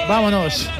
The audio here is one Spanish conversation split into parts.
Vámonos.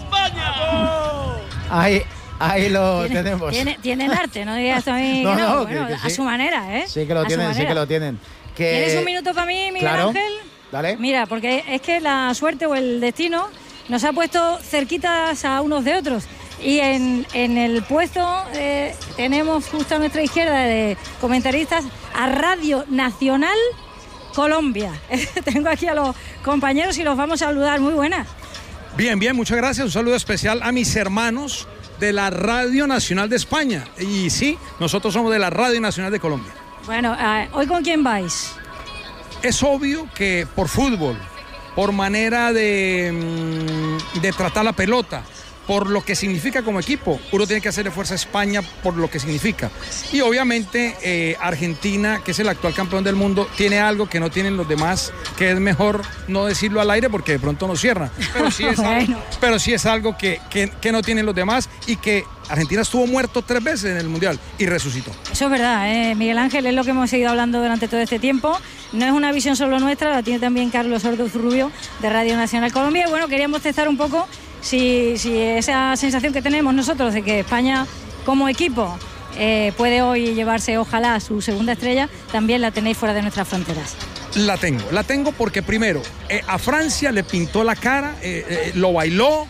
Ahí lo tenemos. Tienen arte, no digas a mí que no. Bueno, que sí. A su manera, ¿eh? Sí que lo tienen. ¿Tienes un minuto para mí, Miguel Ángel? Dale. Mira, porque es que la suerte o el destino nos ha puesto cerquitas a unos de otros. Y en el puesto tenemos justo a nuestra izquierda de comentaristas a Radio Nacional Colombia. Tengo aquí a los compañeros y los vamos a saludar. Muy buenas. Bien, muchas gracias. Un saludo especial a mis hermanos de la Radio Nacional de España. Y sí, nosotros somos de la Radio Nacional de Colombia. Bueno, ¿hoy con quién vais? Es obvio que por fútbol, por manera de tratar la pelota, por lo que significa como equipo, uno tiene que hacerle fuerza a España por lo que significa. Y obviamente Argentina, que es el actual campeón del mundo, tiene algo que no tienen los demás, que es mejor no decirlo al aire porque de pronto nos cierran. Pero sí es algo que no tienen los demás y que Argentina estuvo muerto 3 veces en el Mundial y resucitó. Eso es verdad, Miguel Ángel, es lo que hemos seguido hablando durante todo este tiempo. No es una visión solo nuestra, la tiene también Carlos Orduz Rubio de Radio Nacional Colombia. Y bueno, queríamos testar un poco si esa sensación que tenemos nosotros de que España como equipo puede hoy llevarse, ojalá, su segunda estrella, también la tenéis fuera de nuestras fronteras. La tengo porque primero, a Francia le pintó la cara, lo bailó,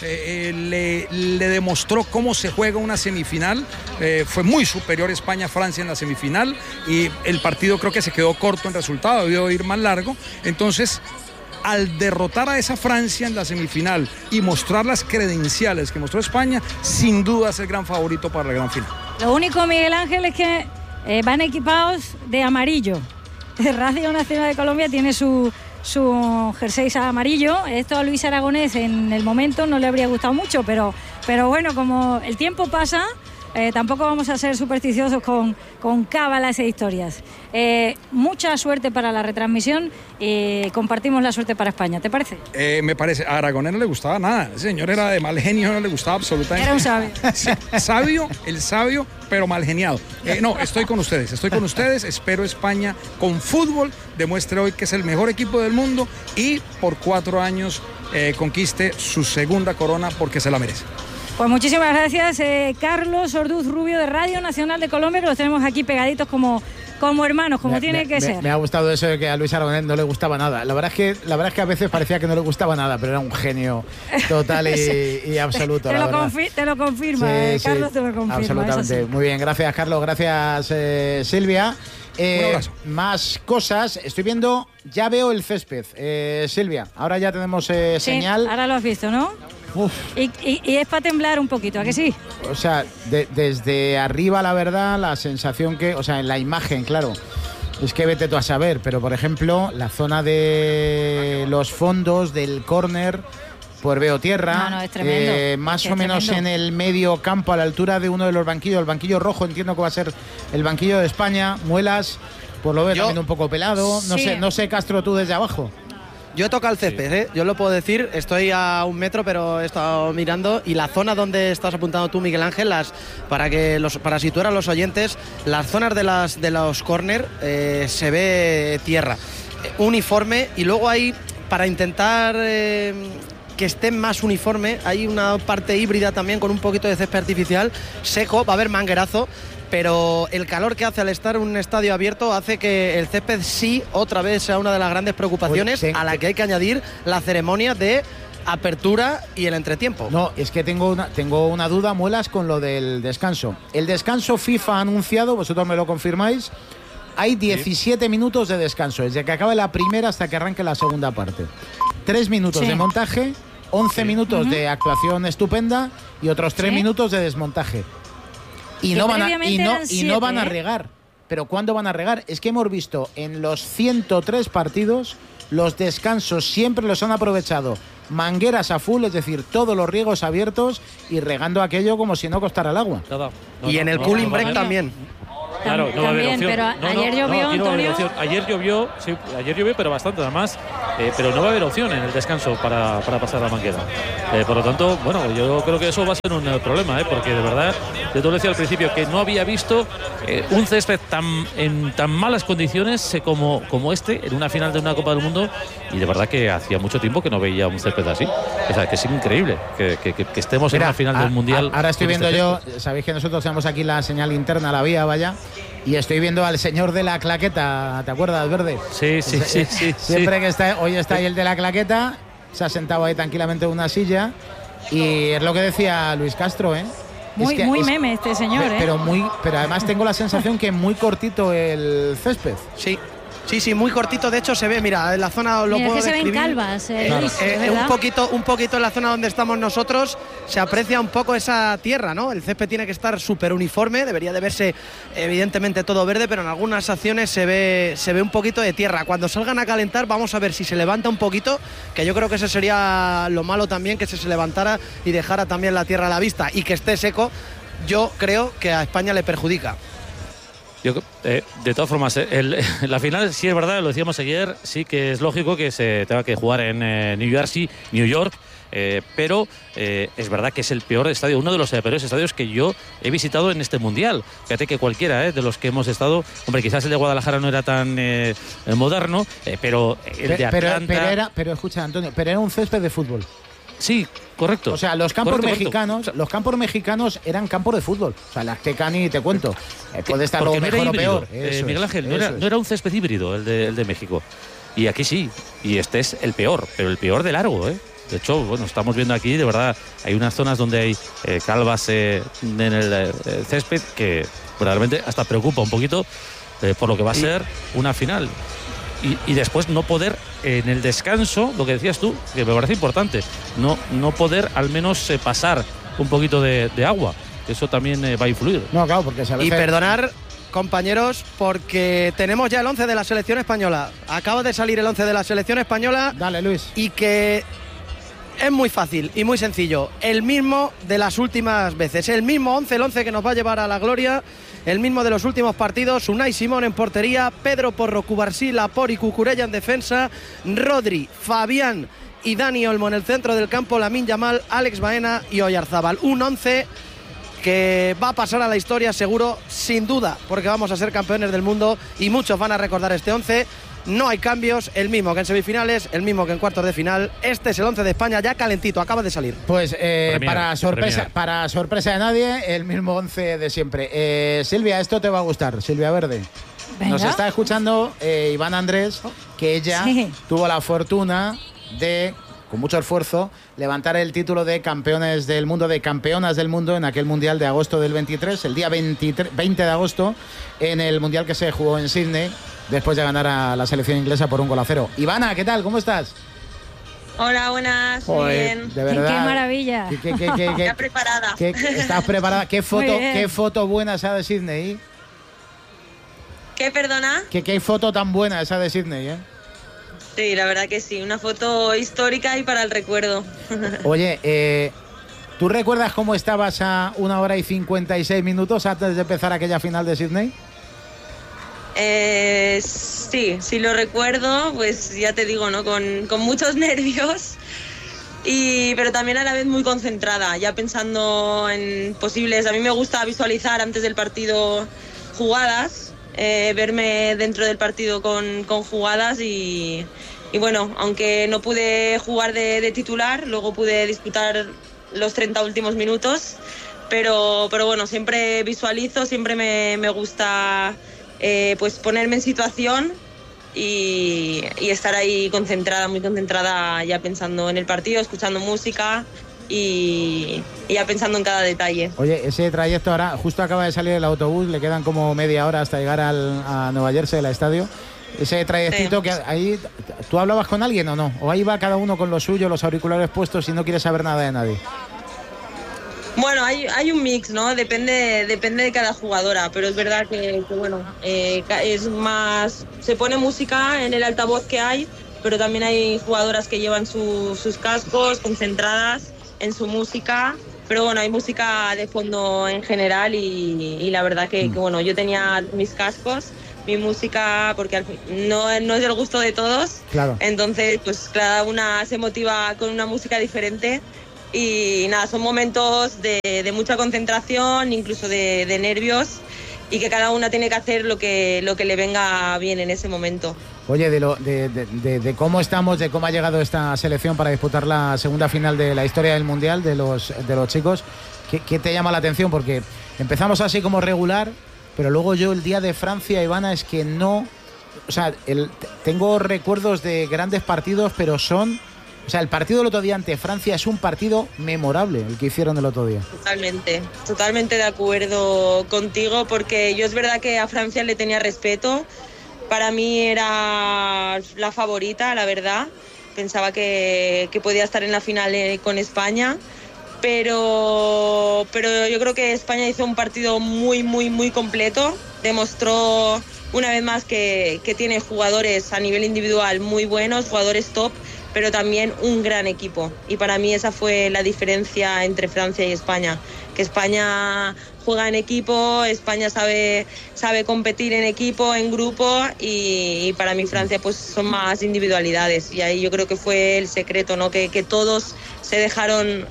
le demostró cómo se juega una semifinal. Fue muy superior España a Francia en la semifinal y el partido creo que se quedó corto en resultado, debió ir más largo. Entonces, al derrotar a esa Francia en la semifinal y mostrar las credenciales que mostró España, sin duda es el gran favorito para la gran final. Lo único, Miguel Ángel, es que van equipados de amarillo. Radio Nacional de Colombia tiene su jersey amarillo. Esto a Luis Aragonés en el momento no le habría gustado mucho, pero bueno, como el tiempo pasa, tampoco vamos a ser supersticiosos con cábalas e historias. Mucha suerte para la retransmisión y compartimos la suerte para España, ¿te parece? Me parece. A Aragonés no le gustaba nada. El señor era de mal genio, no le gustaba absolutamente. Era un sabio. Sí, el sabio, pero mal geniado. No, estoy con ustedes. Espero España con fútbol demuestre hoy que es el mejor equipo del mundo y por 4 años conquiste su segunda corona porque se la merece. Pues muchísimas gracias, Carlos Orduz Rubio de Radio Nacional de Colombia, que los tenemos aquí pegaditos como hermanos, como tiene que ser. Me ha gustado eso de que a Luis Aragonés no le gustaba nada. La verdad es que a veces parecía que no le gustaba nada, pero era un genio total y absoluto. Te lo confirma, sí, Carlos, te lo confirma. Absolutamente. Muy bien, gracias, Carlos, gracias, Silvia. Un abrazo. Más cosas, estoy viendo, ya veo el césped. Silvia, ahora ya tenemos señal. Ahora lo has visto, ¿no? Uf. Y es para temblar un poquito, ¿a que sí? O sea, desde arriba, la verdad, la sensación que, o sea, en la imagen, claro, es que vete tú a saber, pero por ejemplo, la zona de los fondos del córner, pues veo tierra. No, es tremendo. Más o menos en el medio campo, a la altura de uno de los banquillos, el banquillo rojo, entiendo que va a ser el banquillo de España. Muelas, pues lo veo también un poco pelado. No sé, Castro, tú desde abajo. Yo he tocado el césped, yo lo puedo decir, estoy a 1 metro, pero he estado mirando, y la zona donde estás apuntando tú, Miguel Ángel, para situar a los oyentes, las zonas de los córner se ve tierra, uniforme, y luego hay, para intentar que esté más uniforme, hay una parte híbrida también con un poquito de césped artificial, seco, va a haber manguerazo, pero el calor que hace al estar en un estadio abierto hace que el césped sí otra vez sea una de las grandes preocupaciones, a la que hay que añadir la ceremonia de apertura y el entretiempo. No, es que tengo una duda, Muelas, con lo del descanso. El descanso FIFA ha anunciado, vosotros me lo confirmáis, hay 17 minutos de descanso, desde que acabe la primera hasta que arranque la segunda parte. 3 minutos de montaje, 11 minutos de actuación estupenda y otros 3 minutos de desmontaje. Y no van a regar. ¿Pero cuándo van a regar? Es que hemos visto en los 103 partidos, los descansos siempre los han aprovechado. Mangueras a full, es decir, todos los riegos abiertos y regando aquello como si no costara el agua. Y en el cooling break también. Claro, no va a haber opción. Pero ayer llovió, aquí no va a haber Antonio. opción. Ayer llovió, pero bastante además. Pero no va a haber opción en el descanso para pasar la manguera. Por lo tanto, bueno, yo creo que eso va a ser un problema, porque de verdad, yo te lo decía al principio, que no había visto un césped en tan malas condiciones como este, en una final de una Copa del Mundo, y de verdad que hacía mucho tiempo que no veía un césped así. O sea, que es increíble que estemos en una final del Mundial. Ahora estoy viendo yo, sabéis que nosotros tenemos aquí la señal interna, la vía, vaya, y estoy viendo al señor de la claqueta, ¿te acuerdas, Verde? Sí. Siempre que hoy está ahí el de la claqueta, se ha sentado ahí tranquilamente en una silla, y es lo que decía Luis Castro, Muy meme este señor, pero además tengo la sensación que muy cortito el césped. Sí, muy cortito. De hecho, se ve, mira, en la zona lo puedo que se describir. ven calvas, Luis, un poquito en la zona donde estamos nosotros se aprecia un poco esa tierra, ¿no? El césped tiene que estar súper uniforme, debería de verse evidentemente todo verde, pero en algunas acciones se ve un poquito de tierra. Cuando salgan a calentar vamos a ver si se levanta un poquito, que yo creo que eso sería lo malo también, que se levantara y dejara también la tierra a la vista y que esté seco. Yo creo que a España le perjudica. De todas formas, la final, sí es verdad, lo decíamos ayer, sí que es lógico que se tenga que jugar en New York, pero es verdad que es el peor estadio, uno de los peores estadios que yo he visitado en este Mundial. Fíjate que cualquiera de los que hemos estado, hombre, quizás el de Guadalajara no era tan moderno, pero el de Atlanta... Pero escucha, Antonio, pero era un césped de fútbol. Sí, correcto. O sea, los campos mexicanos eran campos de fútbol. O sea, el Azteca ni te cuento. Puede estar lo mejor o peor. Miguel Ángel, no era un césped híbrido el de México. Y aquí sí. Y este es el peor, pero el peor de largo, De hecho, bueno, estamos viendo aquí, de verdad, hay unas zonas donde hay calvas en el césped que realmente hasta preocupa un poquito por lo que va a ser una final. Y después no poder en el descanso, lo que decías tú, que me parece importante, no poder al menos pasar un poquito de agua. Eso también va a influir. No, claro, porque y perdonar, compañeros, porque tenemos ya el 11 de la selección española. Acaba de salir el 11 de la selección española. Dale, Luis. Y que es muy fácil y muy sencillo. El mismo de las últimas veces. El mismo 11, el 11 que nos va a llevar a la gloria. El mismo de los últimos partidos. Unai Simón en portería, Pedro Porro, Cubarsí, Laporte y Cucurella en defensa, Rodri, Fabián y Dani Olmo en el centro del campo, Lamine Yamal, Alex Baena y Oyarzábal. Un 11 que va a pasar a la historia seguro, sin duda, porque vamos a ser campeones del mundo y muchos van a recordar este 11. No hay cambios, el mismo que en semifinales, el mismo que en cuartos de final. Este es el 11 de España, ya calentito, acaba de salir. Pues para sorpresa de nadie, el mismo 11 de siempre. Silvia, esto te va a gustar, Silvia Verde. Venga. Nos está escuchando Iván Andrés, que ella tuvo la fortuna de, con mucho esfuerzo, levantar el título de campeones del mundo, de campeonas del mundo en aquel Mundial de agosto del 23, el día 20 de agosto, en el Mundial que se jugó en Sydney, después de ganar a la selección inglesa por 1-0. Ivana, ¿qué tal? ¿Cómo estás? Hola, buenas. Joder, bien. De verdad. Qué maravilla. Ya preparada. ¿Estás preparada? ¿Qué foto buena esa de Sydney? ¿Qué, perdona? ¿Qué foto tan buena esa de Sydney, Sí, la verdad que sí. Una foto histórica y para el recuerdo. Oye, ¿tú recuerdas cómo estabas a 1 hora y 56 minutos antes de empezar aquella final de Sydney? Sí lo recuerdo, pues ya te digo, ¿no? Con muchos nervios, pero también a la vez muy concentrada, ya pensando en posibles. A mí me gusta visualizar antes del partido jugadas, verme dentro del partido con jugadas y bueno, aunque no pude jugar de titular, luego pude disputar los 30 últimos minutos, pero bueno, siempre visualizo, siempre me gusta pues ponerme en situación y estar ahí concentrada, muy concentrada, ya pensando en el partido, escuchando música y ya pensando en cada detalle. Oye, ese trayecto ahora, justo acaba de salir el autobús, le quedan como media hora hasta llegar a Nueva Jersey, el estadio. Ese trayectito que ahí, ¿tú hablabas con alguien o no? ¿O ahí va cada uno con lo suyo, los auriculares puestos y no quiere saber nada de nadie? Bueno, hay un mix, ¿no? Depende de cada jugadora, pero es verdad que bueno, es más, se pone música en el altavoz que hay, pero también hay jugadoras que llevan sus cascos concentradas en su música pero bueno, hay música de fondo en general y la verdad que bueno, yo tenía mis cascos, mi música, porque no es del gusto de todos, claro. Entonces pues cada una se motiva con una música diferente y nada, son momentos de mucha concentración, incluso de nervios, y que cada una tiene que hacer lo que le venga bien en ese momento. Oye, de cómo estamos, de cómo ha llegado esta selección para disputar la segunda final de la historia del Mundial de los chicos, ¿qué te llama la atención? Porque empezamos así como regular, pero luego yo el día de Francia, Ivana, es que no... O sea, tengo recuerdos de grandes partidos, pero son... O sea, el partido del otro día ante Francia es un partido memorable, el que hicieron el otro día. Totalmente de acuerdo contigo, porque yo es verdad que a Francia le tenía respeto. Para mí era la favorita, la verdad. Pensaba que podía estar en la final con España. Pero yo creo que España hizo un partido muy, muy, muy completo. Demostró una vez más que tiene jugadores a nivel individual muy buenos, jugadores top, pero también un gran equipo. Y para mí esa fue la diferencia entre Francia y España. Que España juega en equipo, España sabe competir en equipo, en grupo, y para mí Francia pues son más individualidades. Y ahí yo creo que fue el secreto, ¿no? Que todos se dejaron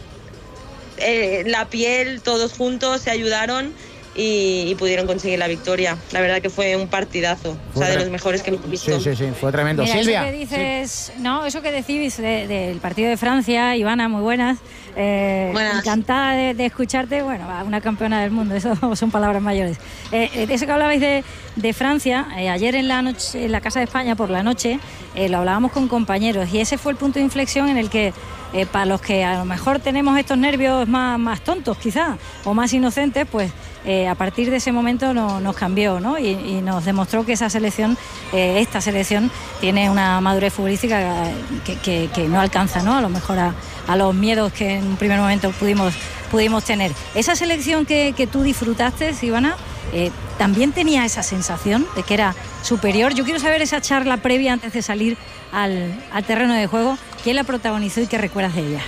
la piel, todos juntos se ayudaron y pudieron conseguir la victoria. La verdad que fue un partidazo, de los mejores que hemos visto. Sí, fue tremendo. Mira, Silvia. Eso que dices, no, eso que decís del partido de Francia, Ivana, muy buenas. Buenas. Encantada de escucharte, bueno, una campeona del mundo, eso son palabras mayores. Eso que hablabais de Francia, ayer en la noche, en la Casa de España por la noche, lo hablábamos con compañeros y ese fue el punto de inflexión en el que para los que a lo mejor tenemos estos nervios más tontos quizás, o más inocentes, pues a partir de ese momento nos cambió, ¿no? Y nos demostró que esa selección, esta selección, tiene una madurez futbolística que no alcanza, ¿no? A lo mejor a los miedos que en un primer momento pudimos tener. Esa selección que tú disfrutaste, Ivana, también tenía esa sensación de que era superior. Yo quiero saber esa charla previa antes de salir al terreno de juego. ¿Quién la protagonizó y qué recuerdas de ella?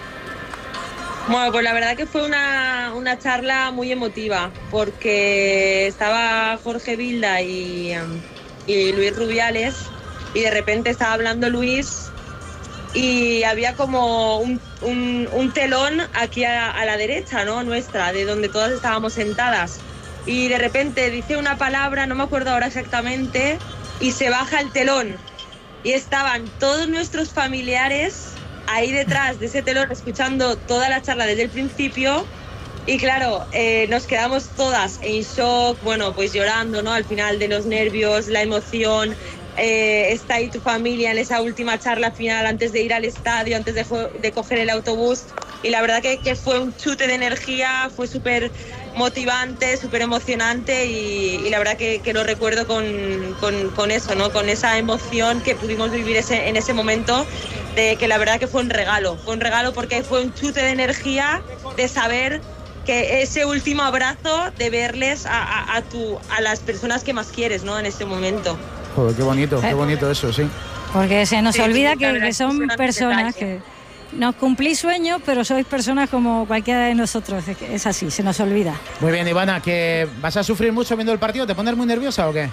Bueno, pues la verdad que fue una charla muy emotiva, porque estaba Jorge Vilda y Luis Rubiales, y de repente estaba hablando Luis y había como un telón aquí a la derecha, ¿no? Nuestra, de donde todas estábamos sentadas. Y de repente dice una palabra, no me acuerdo ahora exactamente, y se baja el telón. Y estaban todos nuestros familiares ahí detrás de ese telón escuchando toda la charla desde el principio. Y claro, nos quedamos todas en shock, bueno, pues llorando, ¿no? Al final de los nervios, la emoción. Está ahí tu familia en esa última charla final antes de ir al estadio, antes de coger el autobús. Y la verdad que fue un chute de energía, fue súper motivante, súper emocionante y la verdad que lo recuerdo con eso, ¿no? Con esa emoción que pudimos vivir en ese momento, de que la verdad que fue un regalo porque fue un chute de energía, de saber que ese último abrazo, de verles a las personas que más quieres, ¿no? En este momento. Joder, qué bonito eso, sí. Porque se nos olvida que son personas que nos cumplís sueños, pero sois personas como cualquiera de nosotros. Es así, se nos olvida. Muy bien, Ivana, ¿que vas a sufrir mucho viendo el partido? ¿Te pones muy nerviosa o qué?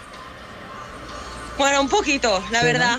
Bueno, un poquito, la verdad.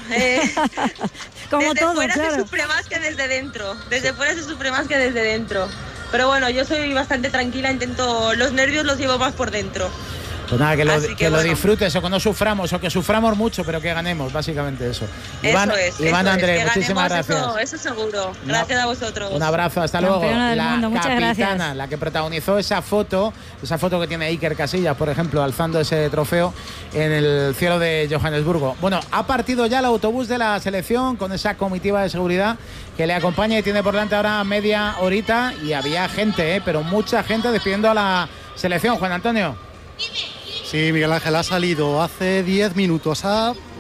Como desde todo, fuera claro. Se sufre más que desde dentro. Desde fuera se sufre más que desde dentro. Pero bueno, yo soy bastante tranquila, los nervios los llevo más por dentro. Pues nada, que lo bueno, disfrutes, o que no suframos, o que suframos mucho, pero que ganemos, básicamente eso. Iván Andrés, muchísimas gracias. Eso seguro. Gracias a vosotros. Un abrazo, hasta luego. Del mundo. Muchas capitana, gracias. la que protagonizó esa foto que tiene Iker Casillas, por ejemplo, alzando ese trofeo en el cielo de Johannesburgo. Bueno, ha partido ya el autobús de la selección con esa comitiva de seguridad que le acompaña y tiene por delante ahora media horita, y había gente, pero mucha gente despidiendo a la selección. Juan Antonio. Sí, Miguel Ángel, ha salido hace 10 minutos, ha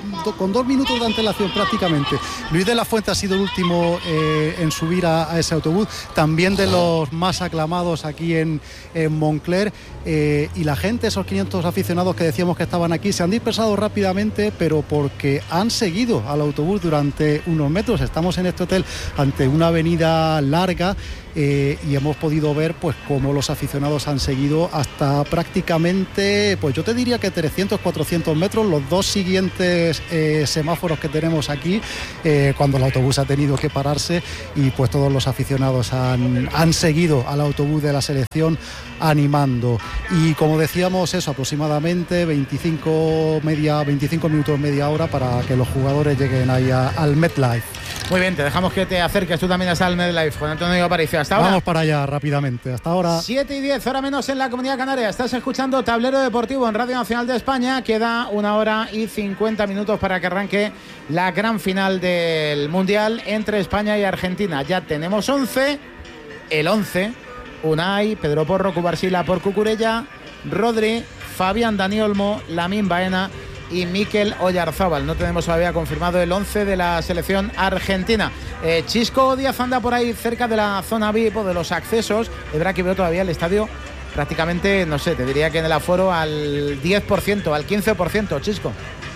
con 2 minutos de antelación prácticamente. Luis de la Fuente ha sido el último en subir a ese autobús, también de los más aclamados aquí en Moncler, y la gente, esos 500 aficionados que decíamos que estaban aquí, se han dispersado rápidamente, pero porque han seguido al autobús durante unos metros. Estamos en este hotel ante una avenida larga, y hemos podido ver pues cómo los aficionados han seguido hasta prácticamente, pues yo te diría que 300-400 metros, los 2 siguientes semáforos que tenemos aquí, cuando el autobús ha tenido que pararse, y pues todos los aficionados han seguido al autobús de la selección animando. Y como decíamos, eso, aproximadamente 25 minutos, media hora para que los jugadores lleguen ahí al MetLife. Muy bien, te dejamos que te acerques tú también hasta el MetLife, Juan Antonio Aparicio. Hasta ahora. Vamos para allá rápidamente, hasta ahora. 7:10, hora menos en la Comunidad Canaria. Estás escuchando Tablero Deportivo en Radio Nacional de España. Queda 1 hora y 50 minutos para que arranque la gran final del Mundial entre España y Argentina. Ya tenemos 11, el 11, Unai, Pedro Porro, Cubarsila por Cucurella, Rodri, Fabián Dani Olmo, Lamine Baena y Mikel Oyarzábal. No tenemos todavía confirmado el 11 de la selección argentina. Chisco Díaz anda por ahí cerca de la zona VIP o de los accesos. Es verdad que veo todavía el estadio prácticamente, no sé, te diría que en el aforo al 10%, al 15%, Chisco.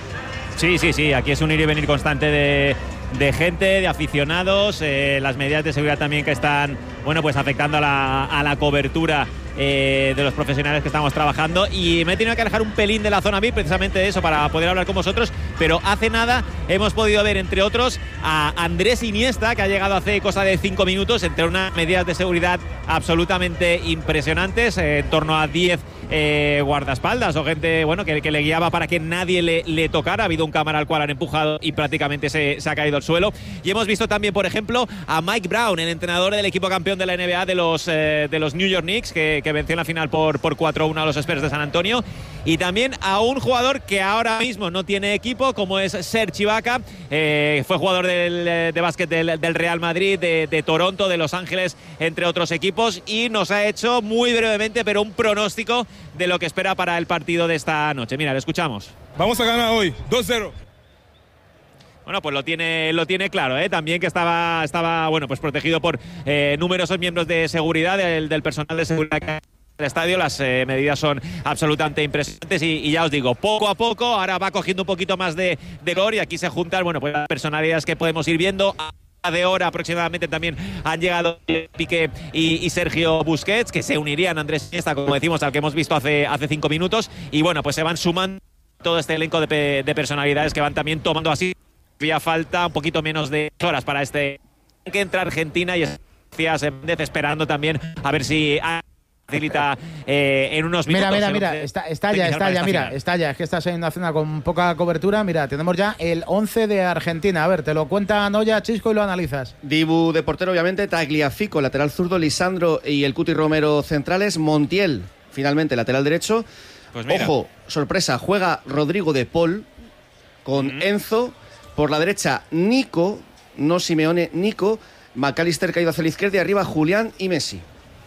Sí, aquí es un ir y venir constante de gente, de aficionados, las medidas de seguridad también que están, bueno, pues afectando a la cobertura de los profesionales que estamos trabajando, y me he tenido que alejar un pelín de la zona VIP precisamente de eso, para poder hablar con vosotros, pero hace nada hemos podido ver, entre otros, a Andrés Iniesta, que ha llegado hace cosa de 5 minutos, entre unas medidas de seguridad absolutamente impresionantes, en torno a 10 guardaespaldas o gente, bueno, que le guiaba para que nadie le tocara. Ha habido un cámara al cual han empujado y prácticamente se ha caído al suelo. Y hemos visto también, por ejemplo, a Mike Brown, el entrenador del equipo campeón de la NBA de los New York Knicks, que venció en la final por 4-1 a los Spurs de San Antonio. Y también a un jugador que ahora mismo no tiene equipo, como es Serge Ibaka. Fue jugador de básquet del Real Madrid, de Toronto, de Los Ángeles, entre otros equipos, y nos ha hecho muy brevemente, pero un pronóstico de lo que espera para el partido de esta noche. Mira, lo escuchamos. Vamos a ganar hoy, 2-0. Bueno, pues lo tiene claro, ¿eh? También que estaba bueno, pues protegido por numerosos miembros de seguridad, del personal de seguridad del estadio. Las medidas son absolutamente impresionantes y ya os digo, poco a poco ahora va cogiendo un poquito más de color, y aquí se juntan, bueno, pues las personalidades que podemos ir viendo. De hora aproximadamente también han llegado Piqué y Sergio Busquets, que se unirían a Andrés Iniesta, como decimos, al que hemos visto hace 5 minutos, y bueno, pues se van sumando todo este elenco de personalidades que van también tomando así. Había falta un poquito menos de horas para este que entra Argentina, y esperando también a ver si facilita en unos minutos. Mira, está ya, mira, está ya. Es que estás en una zona con poca cobertura. Mira, tenemos ya el 11 de Argentina. A ver, te lo cuenta Noya, Chisco, y lo analizas. Dibu de portero, obviamente, Tagliafico, lateral zurdo, Lisandro y el Cuti Romero centrales, Montiel, finalmente, lateral derecho. Pues mira. Ojo, sorpresa, juega Rodrigo de Paul con Enzo. Por la derecha, Nico, no Simeone, Nico. McAllister caído hacia la izquierda, y arriba Julián y Messi.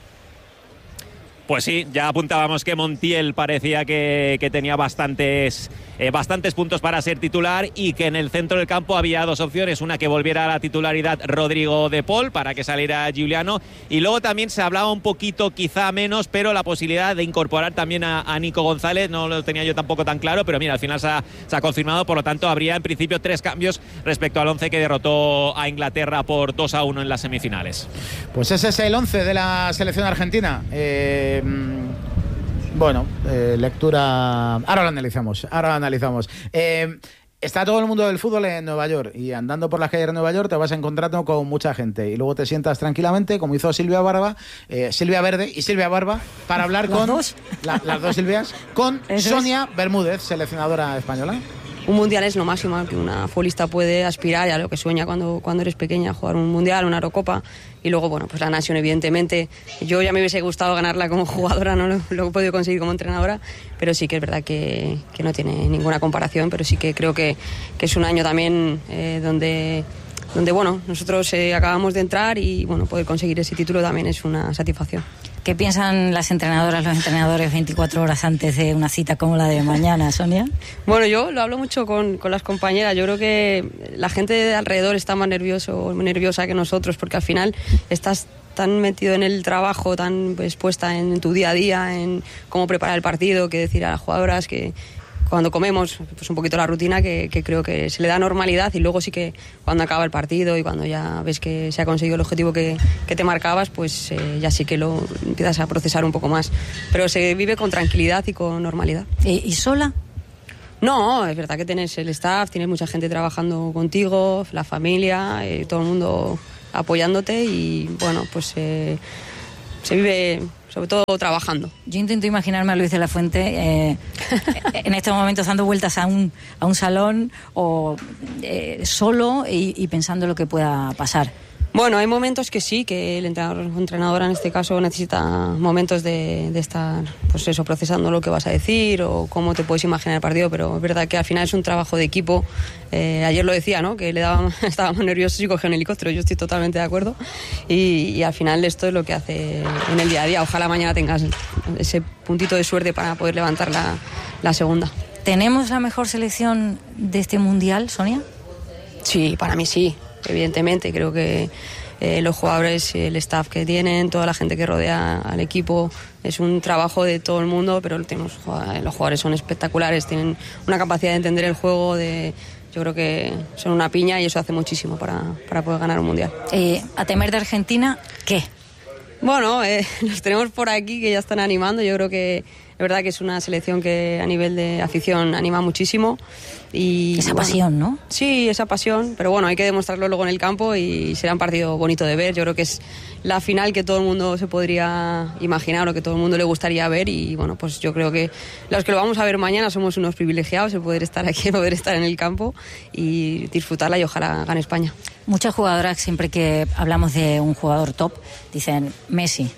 Pues sí, ya apuntábamos que Montiel parecía que tenía bastantes puntos para ser titular, y que en el centro del campo había 2 opciones: una, que volviera a la titularidad Rodrigo de Paul para que saliera Giuliano, y luego también se hablaba un poquito, quizá menos, pero la posibilidad de incorporar también a Nico González. No lo tenía yo tampoco tan claro, pero mira, al final se ha confirmado. Por lo tanto, habría en principio 3 cambios respecto al 11 que derrotó a Inglaterra por 2-1 en las semifinales. Pues ese es el 11 de la selección argentina. Bueno, lectura. Ahora lo analizamos. Está todo el mundo del fútbol en Nueva York, y andando por las calles de Nueva York te vas encontrando con mucha gente, y luego te sientas tranquilamente, como hizo Silvia Verde y Silvia Barba, para hablar con las dos Silvias, con Sonia Bermúdez, seleccionadora española. Un mundial es lo máximo que una futbolista puede aspirar, y a lo que sueña cuando eres pequeña, jugar un mundial, una Eurocopa. Y luego, bueno, pues la Nation, evidentemente, yo ya me hubiese gustado ganarla como jugadora, no lo he podido conseguir como entrenadora, pero sí que es verdad que no tiene ninguna comparación, pero sí que creo que es un año también donde donde bueno, nosotros acabamos de entrar y bueno, poder conseguir ese título también es una satisfacción. ¿Qué piensan las entrenadoras, los entrenadores 24 horas antes de una cita como la de mañana, Sonia? Bueno, yo lo hablo mucho con las compañeras. Yo creo que la gente de alrededor está más nerviosa que nosotros, porque al final estás tan metido en el trabajo, tan puesta en tu día a día, en cómo preparar el partido, que decir a las jugadoras que cuando comemos, pues un poquito la rutina, que creo que se le da normalidad, y luego sí que cuando acaba el partido y cuando ya ves que se ha conseguido el objetivo que te marcabas, pues ya sí que lo empiezas a procesar un poco más. Pero se vive con tranquilidad y con normalidad. ¿Y sola? No, es verdad que tienes el staff, tienes mucha gente trabajando contigo, la familia, todo el mundo apoyándote, y bueno, pues se vive sobre todo trabajando. Yo intento imaginarme a Luis de la Fuente en estos momentos dando vueltas a un salón o solo y pensando lo que pueda pasar. Bueno, hay momentos que sí, que el entrenador o entrenadora en este caso necesita momentos de estar, pues eso, procesando lo que vas a decir o cómo te puedes imaginar el partido, pero es verdad que al final es un trabajo de equipo. Ayer lo decía, ¿no? Que estábamos nerviosos y cogió un helicóptero. Yo estoy totalmente de acuerdo, y al final esto es lo que hace en el día a día. Ojalá mañana tengas ese puntito de suerte para poder levantar la segunda. ¿Tenemos la mejor selección de este Mundial, Sonia? Sí, para mí sí. Evidentemente, creo que los jugadores, el staff que tienen, toda la gente que rodea al equipo, es un trabajo de todo el mundo, pero los jugadores son espectaculares, tienen una capacidad de entender el juego, yo creo que son una piña, y eso hace muchísimo para poder ganar un mundial. ¿A temer de Argentina qué? Bueno, los tenemos por aquí que ya están animando. Yo creo que es verdad que es una selección que a nivel de afición anima muchísimo. Y esa pasión, ¿no? Sí, esa pasión, pero bueno, hay que demostrarlo luego en el campo, y será un partido bonito de ver. Yo creo que es la final que todo el mundo se podría imaginar o que todo el mundo le gustaría ver, y bueno, pues yo creo que los que lo vamos a ver mañana somos unos privilegiados de poder estar aquí, poder estar en el campo y disfrutarla, y ojalá gane España. Muchas jugadoras, siempre que hablamos de un jugador top, dicen Messi.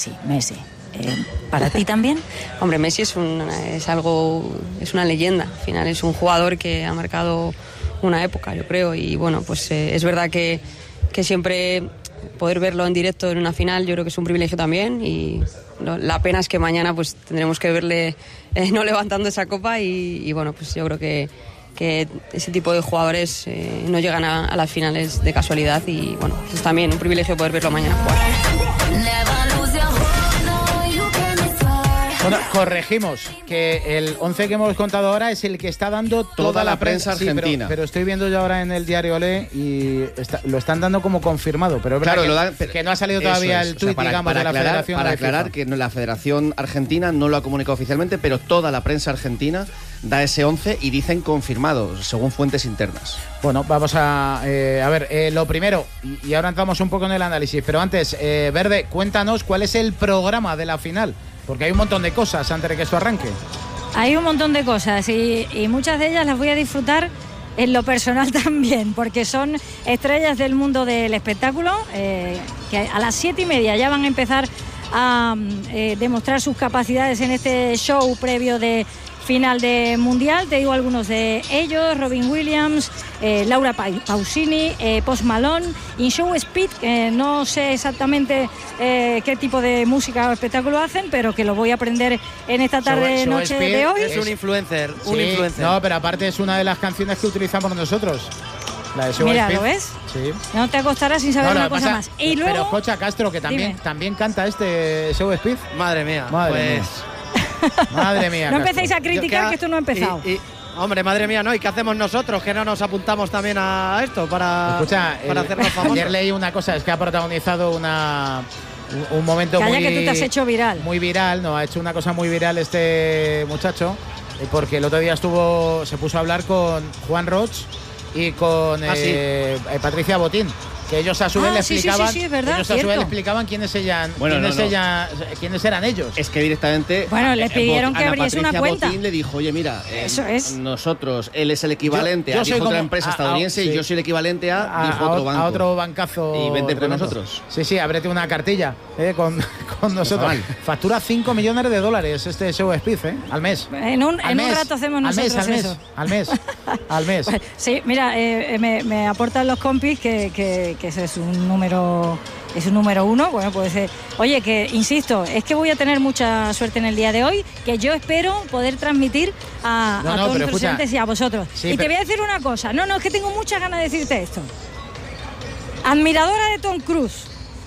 ¿Para ti también? Hombre, Messi es una leyenda. Al final es un jugador que ha marcado una época, yo creo, y bueno, pues es verdad que siempre poder verlo en directo en una final, yo creo que es un privilegio también, y la pena es que mañana pues tendremos que verle no levantando esa copa, y bueno, pues yo creo que ese tipo de jugadores no llegan a las finales de casualidad, y bueno, es también un privilegio poder verlo mañana jugar. Bueno, corregimos que el 11 que hemos contado ahora es el que está dando toda la prensa argentina. Sí, pero estoy viendo yo ahora en el diario Olé y lo están dando como confirmado. Pero es verdad que no ha salido todavía el tuit, digamos, de la Federación. Para aclarar que la Federación Argentina no lo ha comunicado oficialmente, pero toda la prensa argentina da ese 11 y dicen confirmado, según fuentes internas. Bueno, vamos a ver, lo primero, y ahora entramos un poco en el análisis, pero antes, Verde, cuéntanos cuál es el programa de la final. Porque hay un montón de cosas antes de que esto arranque. Hay un montón de cosas y muchas de ellas las voy a disfrutar en lo personal también, porque son estrellas del mundo del espectáculo, que a las 7:30 ya van a empezar a demostrar sus capacidades en este show previo de final de Mundial. Te digo algunos de ellos: Robin Williams, Laura Pausini, Post Malone, In Show Speed, que no sé exactamente qué tipo de música o espectáculo hacen, pero que lo voy a aprender en esta noche de hoy. Es un influencer, No, pero aparte es una de las canciones que utilizamos nosotros. La de Show Mira, Speed. ¿lo ves? Sí. No te acostarás sin saber una cosa más. Y luego, pero escucha, Castro, que también canta este Show Speed. Madre mía, Madre mía. No empecéis a criticar que esto no ha empezado. Hombre, madre mía, ¿no? ¿Y qué hacemos nosotros? Que no nos apuntamos también a esto para hacernos famosos. Ayer leí una cosa, es que ha protagonizado un momento que tú te has hecho viral. Muy viral, no, ha hecho una cosa muy viral este muchacho, porque el otro día se puso a hablar con Juan Roch y con Patricia Botín. Que ellos a su vez le explicaban, sí, es verdad, ellos a su vez le explicaban quiénes eran ellos. Es que directamente bueno, le pidieron que Ana abriese Patricia una cuenta. Botín le dijo, oye, mira, Eso es. nosotros, él es el equivalente Yo a soy dijo otra como- empresa estadounidense y yo soy el equivalente a dijo otro banco. A otro bancazo. Y vente con tremendo. nosotros. Sí, ábrete una cartilla con nosotros. mal. Factura $5 millones este show Speed, al mes. En un rato hacemos nosotros eso. Al mes. Sí, mira, me aportan los compis que ese es un número uno. Bueno, pues oye, que insisto, es que voy a tener mucha suerte en el día de hoy, que yo espero poder transmitir a todos los presentes y a vosotros. Sí, y te voy a decir una cosa, es que tengo muchas ganas de decirte esto. Admiradora de Tom Cruise,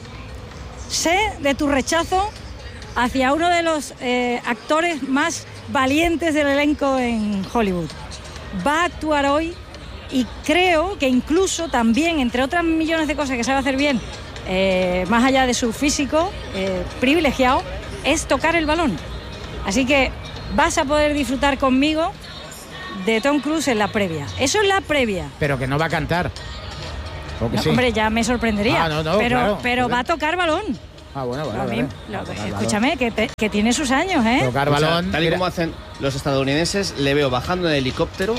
sé de tu rechazo hacia uno de los actores más valientes del elenco en Hollywood. Va a actuar hoy y creo que incluso también, entre otras millones de cosas que sabe hacer bien, más allá de su físico privilegiado, es tocar el balón. Así que vas a poder disfrutar conmigo de Tom Cruise en la previa. Eso es la previa. Pero que no va a cantar. No, hombre, ya me sorprendería. Pero claro. va a tocar balón. Bueno, Escúchame, que tiene sus años, ¿eh? Tocar balón. Tal y como hacen los estadounidenses, le veo bajando en helicóptero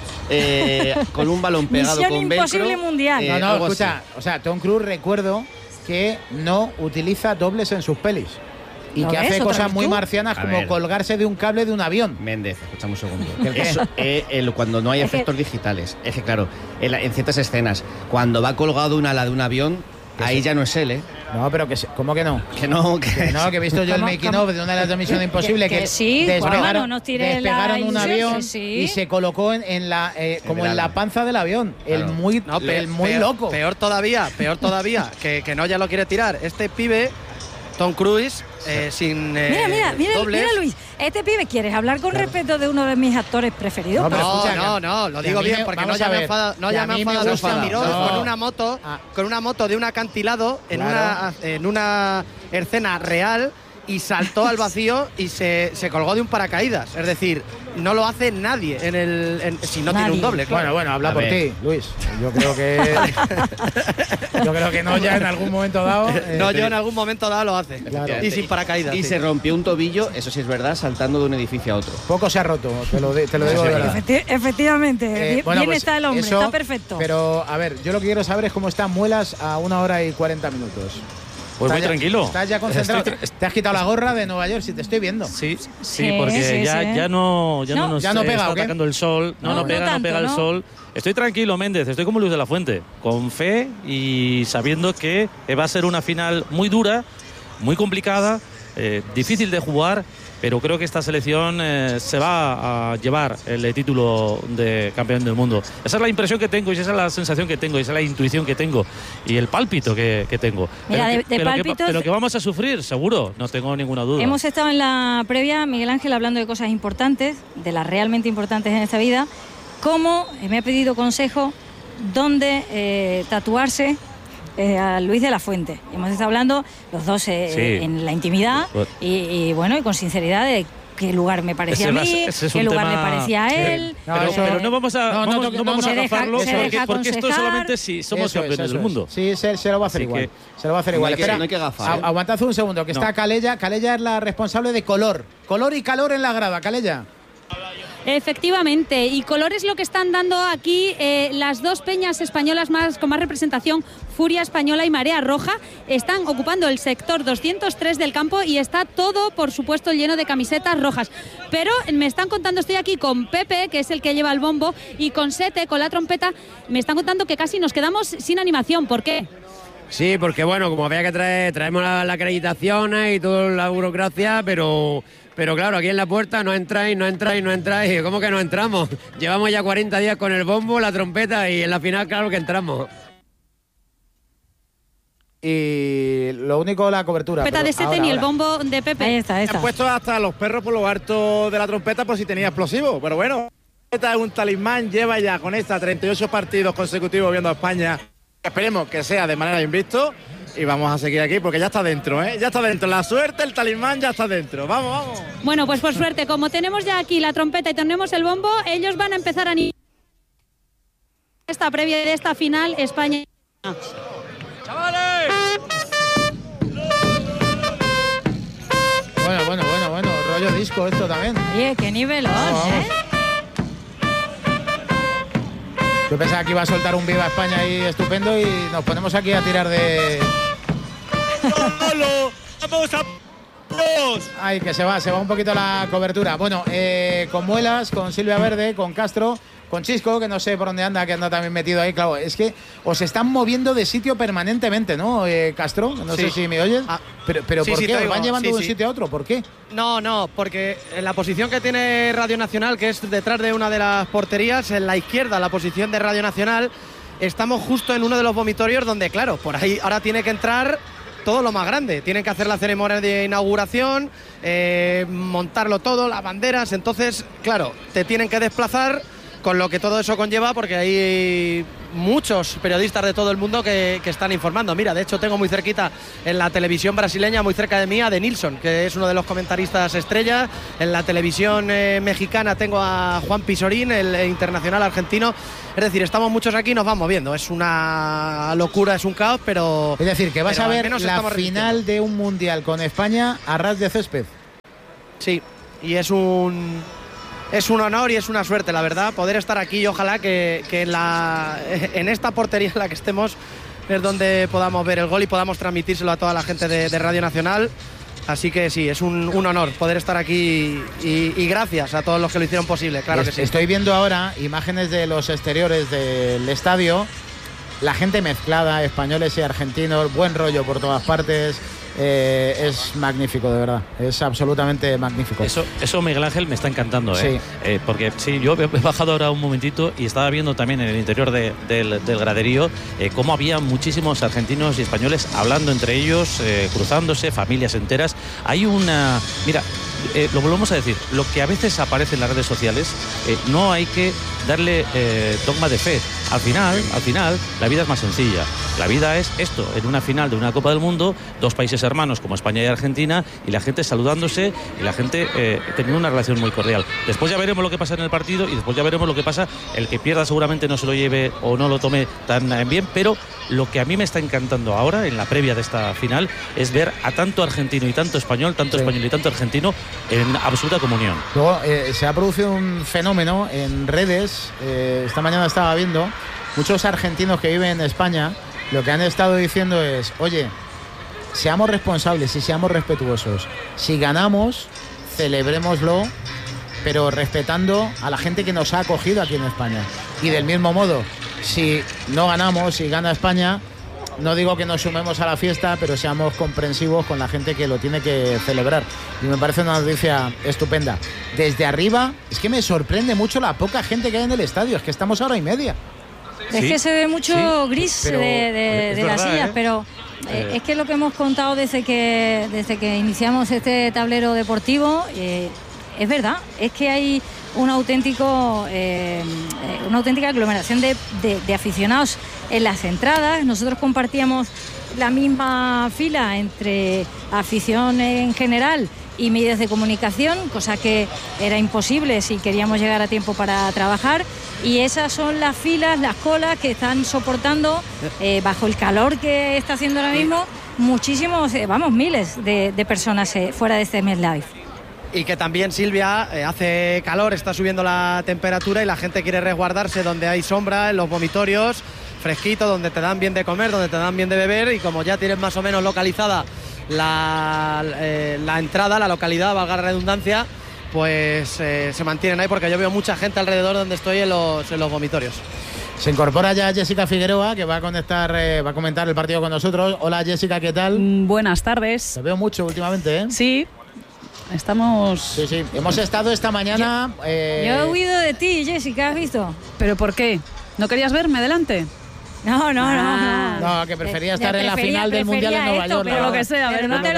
con un balón pegado Misión con velcro. imposible mundial. Escucha, o sea, Tom Cruise recuerdo que no utiliza dobles en sus pelis. Y que hace cosas muy marcianas como colgarse de un cable de un avión. Méndez, escuchame un segundo. Eso, cuando no hay efectos digitales. Es que claro, en ciertas escenas, cuando va colgado un ala de un avión, ahí ya no es él, ¿eh? No, pero ¿cómo que no? Que he visto yo el making of de una de las de Misión Imposible que sí, despegaron ilusión, un avión y se colocó en la panza del avión. Claro. El muy loco. Peor todavía, que no ya lo quiere tirar. Este pibe, Tom Cruise, sin mira, Luis, este pibe, ¿quieres hablar con respeto de uno de mis actores preferidos? No, lo digo bien porque no ya me enfada los admiradores con una moto de un acantilado en una escena real y saltó al vacío y se colgó de un paracaídas. Es decir, no lo hace nadie si no tiene un doble. Claro. Bueno, habla por ti, Luis. Yo creo que no ya en algún momento dado. Yo en algún momento dado lo hace. Claro. Y sin paracaídas. Y se rompió un tobillo, eso sí es verdad, saltando de un edificio a otro. Poco se ha roto, te lo digo de verdad. Efectivamente, bien está el hombre, está perfecto. Pero, a ver, yo lo que quiero saber es cómo están Muelas a 1 hora y 40 minutos. Pues muy tranquilo. ¿Estás ya concentrado? ¿Te has quitado la gorra de Nueva York? Si te estoy viendo. Sí, porque ya no pega, está atacando el sol. No pega el sol. Estoy tranquilo, Méndez. Estoy como Luis de la Fuente. Con fe y sabiendo que va a ser una final muy dura, muy complicada, difícil de jugar. Pero creo que esta selección se va a llevar el título de campeón del mundo. Esa es la impresión que tengo y esa es la sensación que tengo y esa es la intuición que tengo y el pálpito que tengo. Mira, pero que vamos a sufrir, seguro, no tengo ninguna duda. Hemos estado en la previa, Miguel Ángel, hablando de cosas importantes, de las realmente importantes en esta vida, como me ha pedido consejo dónde tatuarse a Luis de la Fuente. Hemos estado hablando los dos en la intimidad y con sinceridad de qué lugar me parecía a mí, qué lugar le parecía a él. Pero no vamos a agafarlo porque esto solamente si somos campeones del mundo. Sí, se lo va a hacer igual. Se lo va a hacer igual. No hay que agafar. Aguantad un segundo, que está Calella. Calella es la responsable de color y calor en la grada. Calella. Efectivamente, y color es lo que están dando aquí las dos peñas españolas con más representación, Furia Española y Marea Roja, están ocupando el sector 203 del campo y está todo, por supuesto, lleno de camisetas rojas. Pero me están contando, estoy aquí con Pepe, que es el que lleva el bombo, y con Sete, con la trompeta, me están contando que casi nos quedamos sin animación. ¿Por qué? Sí, porque bueno, como había que traemos la acreditación y toda la burocracia, pero claro, aquí en la puerta no entráis. ¿Cómo que no entramos? Llevamos ya 40 días con el bombo, la trompeta y en la final claro que entramos. Y lo único, la cobertura. Trompeta de Sete y el bombo de Pepe. Ahí está. Han puesto hasta los perros por lo alto de la trompeta por si tenía explosivo, pero bueno. Esta es un talismán, lleva ya con esta 38 partidos consecutivos viendo a España. Esperemos que sea de manera invicto y vamos a seguir aquí porque ya está dentro, ya está dentro. La suerte, el talismán ya está dentro. Vamos. Bueno, pues por suerte, como tenemos ya aquí la trompeta y tenemos el bombo, ellos van a empezar a esta previa de esta final España. Chisco esto también. Oye, qué nivelón, ¿eh? Yo pensaba que iba a soltar un Viva España ahí estupendo y nos ponemos aquí a tirar de... ¡Vamos a... Ay, que se va un poquito la cobertura. Bueno, con Muelas, con Silvia Verde, con Castro, con Chisco, que no sé por dónde anda, que anda también metido ahí. Claro, es que os están moviendo de sitio permanentemente, ¿no, Castro? No sé si me oyes. Pero sí, ¿por sí, qué? ¿Os oigo. van llevando de un Sí. sitio a otro? ¿Por qué? No, porque en la posición que tiene Radio Nacional, que es detrás de una de las porterías, en la izquierda, la posición de Radio Nacional, estamos justo en uno de los vomitorios donde, claro, por ahí ahora tiene que entrar todo lo más grande. Tienen que hacer la ceremonia de inauguración, montarlo todo, las banderas. Entonces, claro, te tienen que desplazar con lo que todo eso conlleva, porque hay muchos periodistas de todo el mundo que están informando. Mira, de hecho tengo muy cerquita en la televisión brasileña, muy cerca de mí, a Denilson, que es uno de los comentaristas estrella. En la televisión mexicana tengo a Juan Pisorín, el internacional argentino. Es decir, estamos muchos aquí y nos vamos moviendo. Es una locura, es un caos, pero... Es decir, que vas a ver la estamos final de un mundial con España a ras de césped. Sí, y es un honor y es una suerte, la verdad, poder estar aquí, y ojalá que en esta portería en la que estemos es donde podamos ver el gol y podamos transmitírselo a toda la gente de Radio Nacional. Así que sí, es un honor poder estar aquí y gracias a todos los que lo hicieron posible, claro que sí. Estoy viendo ahora imágenes de los exteriores del estadio, la gente mezclada, españoles y argentinos, buen rollo por todas partes. Es magnífico, de verdad. Es absolutamente magnífico. Eso Miguel Ángel, me está encantando, Sí. Porque sí, yo he bajado ahora un momentito y estaba viendo también en el interior del graderío cómo había muchísimos argentinos y españoles hablando entre ellos, cruzándose, familias enteras. Hay una... Mira, lo volvemos a decir, lo que a veces aparece en las redes sociales, no hay que darle dogma de fe. Al final, la vida es más sencilla. La vida es esto, en una final de una Copa del Mundo, dos países hermanos como España y Argentina, y la gente saludándose y la gente teniendo una relación muy cordial. Después ya veremos lo que pasa en el partido y después ya veremos lo que pasa. El que pierda seguramente no se lo lleve o no lo tome tan bien, pero lo que a mí me está encantando ahora, en la previa de esta final, es ver a tanto argentino y tanto español y tanto argentino en absoluta comunión. Luego se ha producido un fenómeno en redes. Esta mañana estaba viendo muchos argentinos que viven en España. Lo que han estado diciendo es: oye, seamos responsables y seamos respetuosos. Si ganamos, celebrémoslo, pero respetando a la gente que nos ha acogido aquí en España. Y del mismo modo, si no ganamos, si gana España, no digo que nos sumemos a la fiesta, pero seamos comprensivos con la gente que lo tiene que celebrar. Y me parece una noticia estupenda. Desde arriba, es que me sorprende mucho la poca gente que hay en el estadio. Es que estamos a hora y media. Es que se ve mucho gris pero de es las verdad, sillas, pero es que lo que hemos contado desde que iniciamos este tablero deportivo, es verdad, es que hay una auténtica aglomeración de aficionados en las entradas. Nosotros compartíamos la misma fila entre afición en general y medios de comunicación, cosa que era imposible si queríamos llegar a tiempo para trabajar, y esas son las filas, las colas que están soportando bajo el calor que está haciendo ahora mismo muchísimos, miles de personas fuera de este MetLife. Y que también, Silvia, hace calor, está subiendo la temperatura y la gente quiere resguardarse donde hay sombra, en los vomitorios, fresquito, donde te dan bien de comer, donde te dan bien de beber, y como ya tienes más o menos localizada la entrada, la localidad, valga la redundancia, pues se mantienen ahí, porque yo veo mucha gente alrededor donde estoy en los vomitorios. Se incorpora ya Jessica Figueroa, que va a comentar el partido con nosotros. Hola Jessica, ¿qué tal? Buenas tardes. Te veo mucho últimamente, ¿eh? Sí, estamos... Sí, hemos estado esta mañana... Yo he huido de ti, Jessica, ¿has visto? ¿Pero por qué? ¿No querías verme delante? No. No, que prefería estar en la final del Mundial en Nueva York. Pero lo que sea, pero no te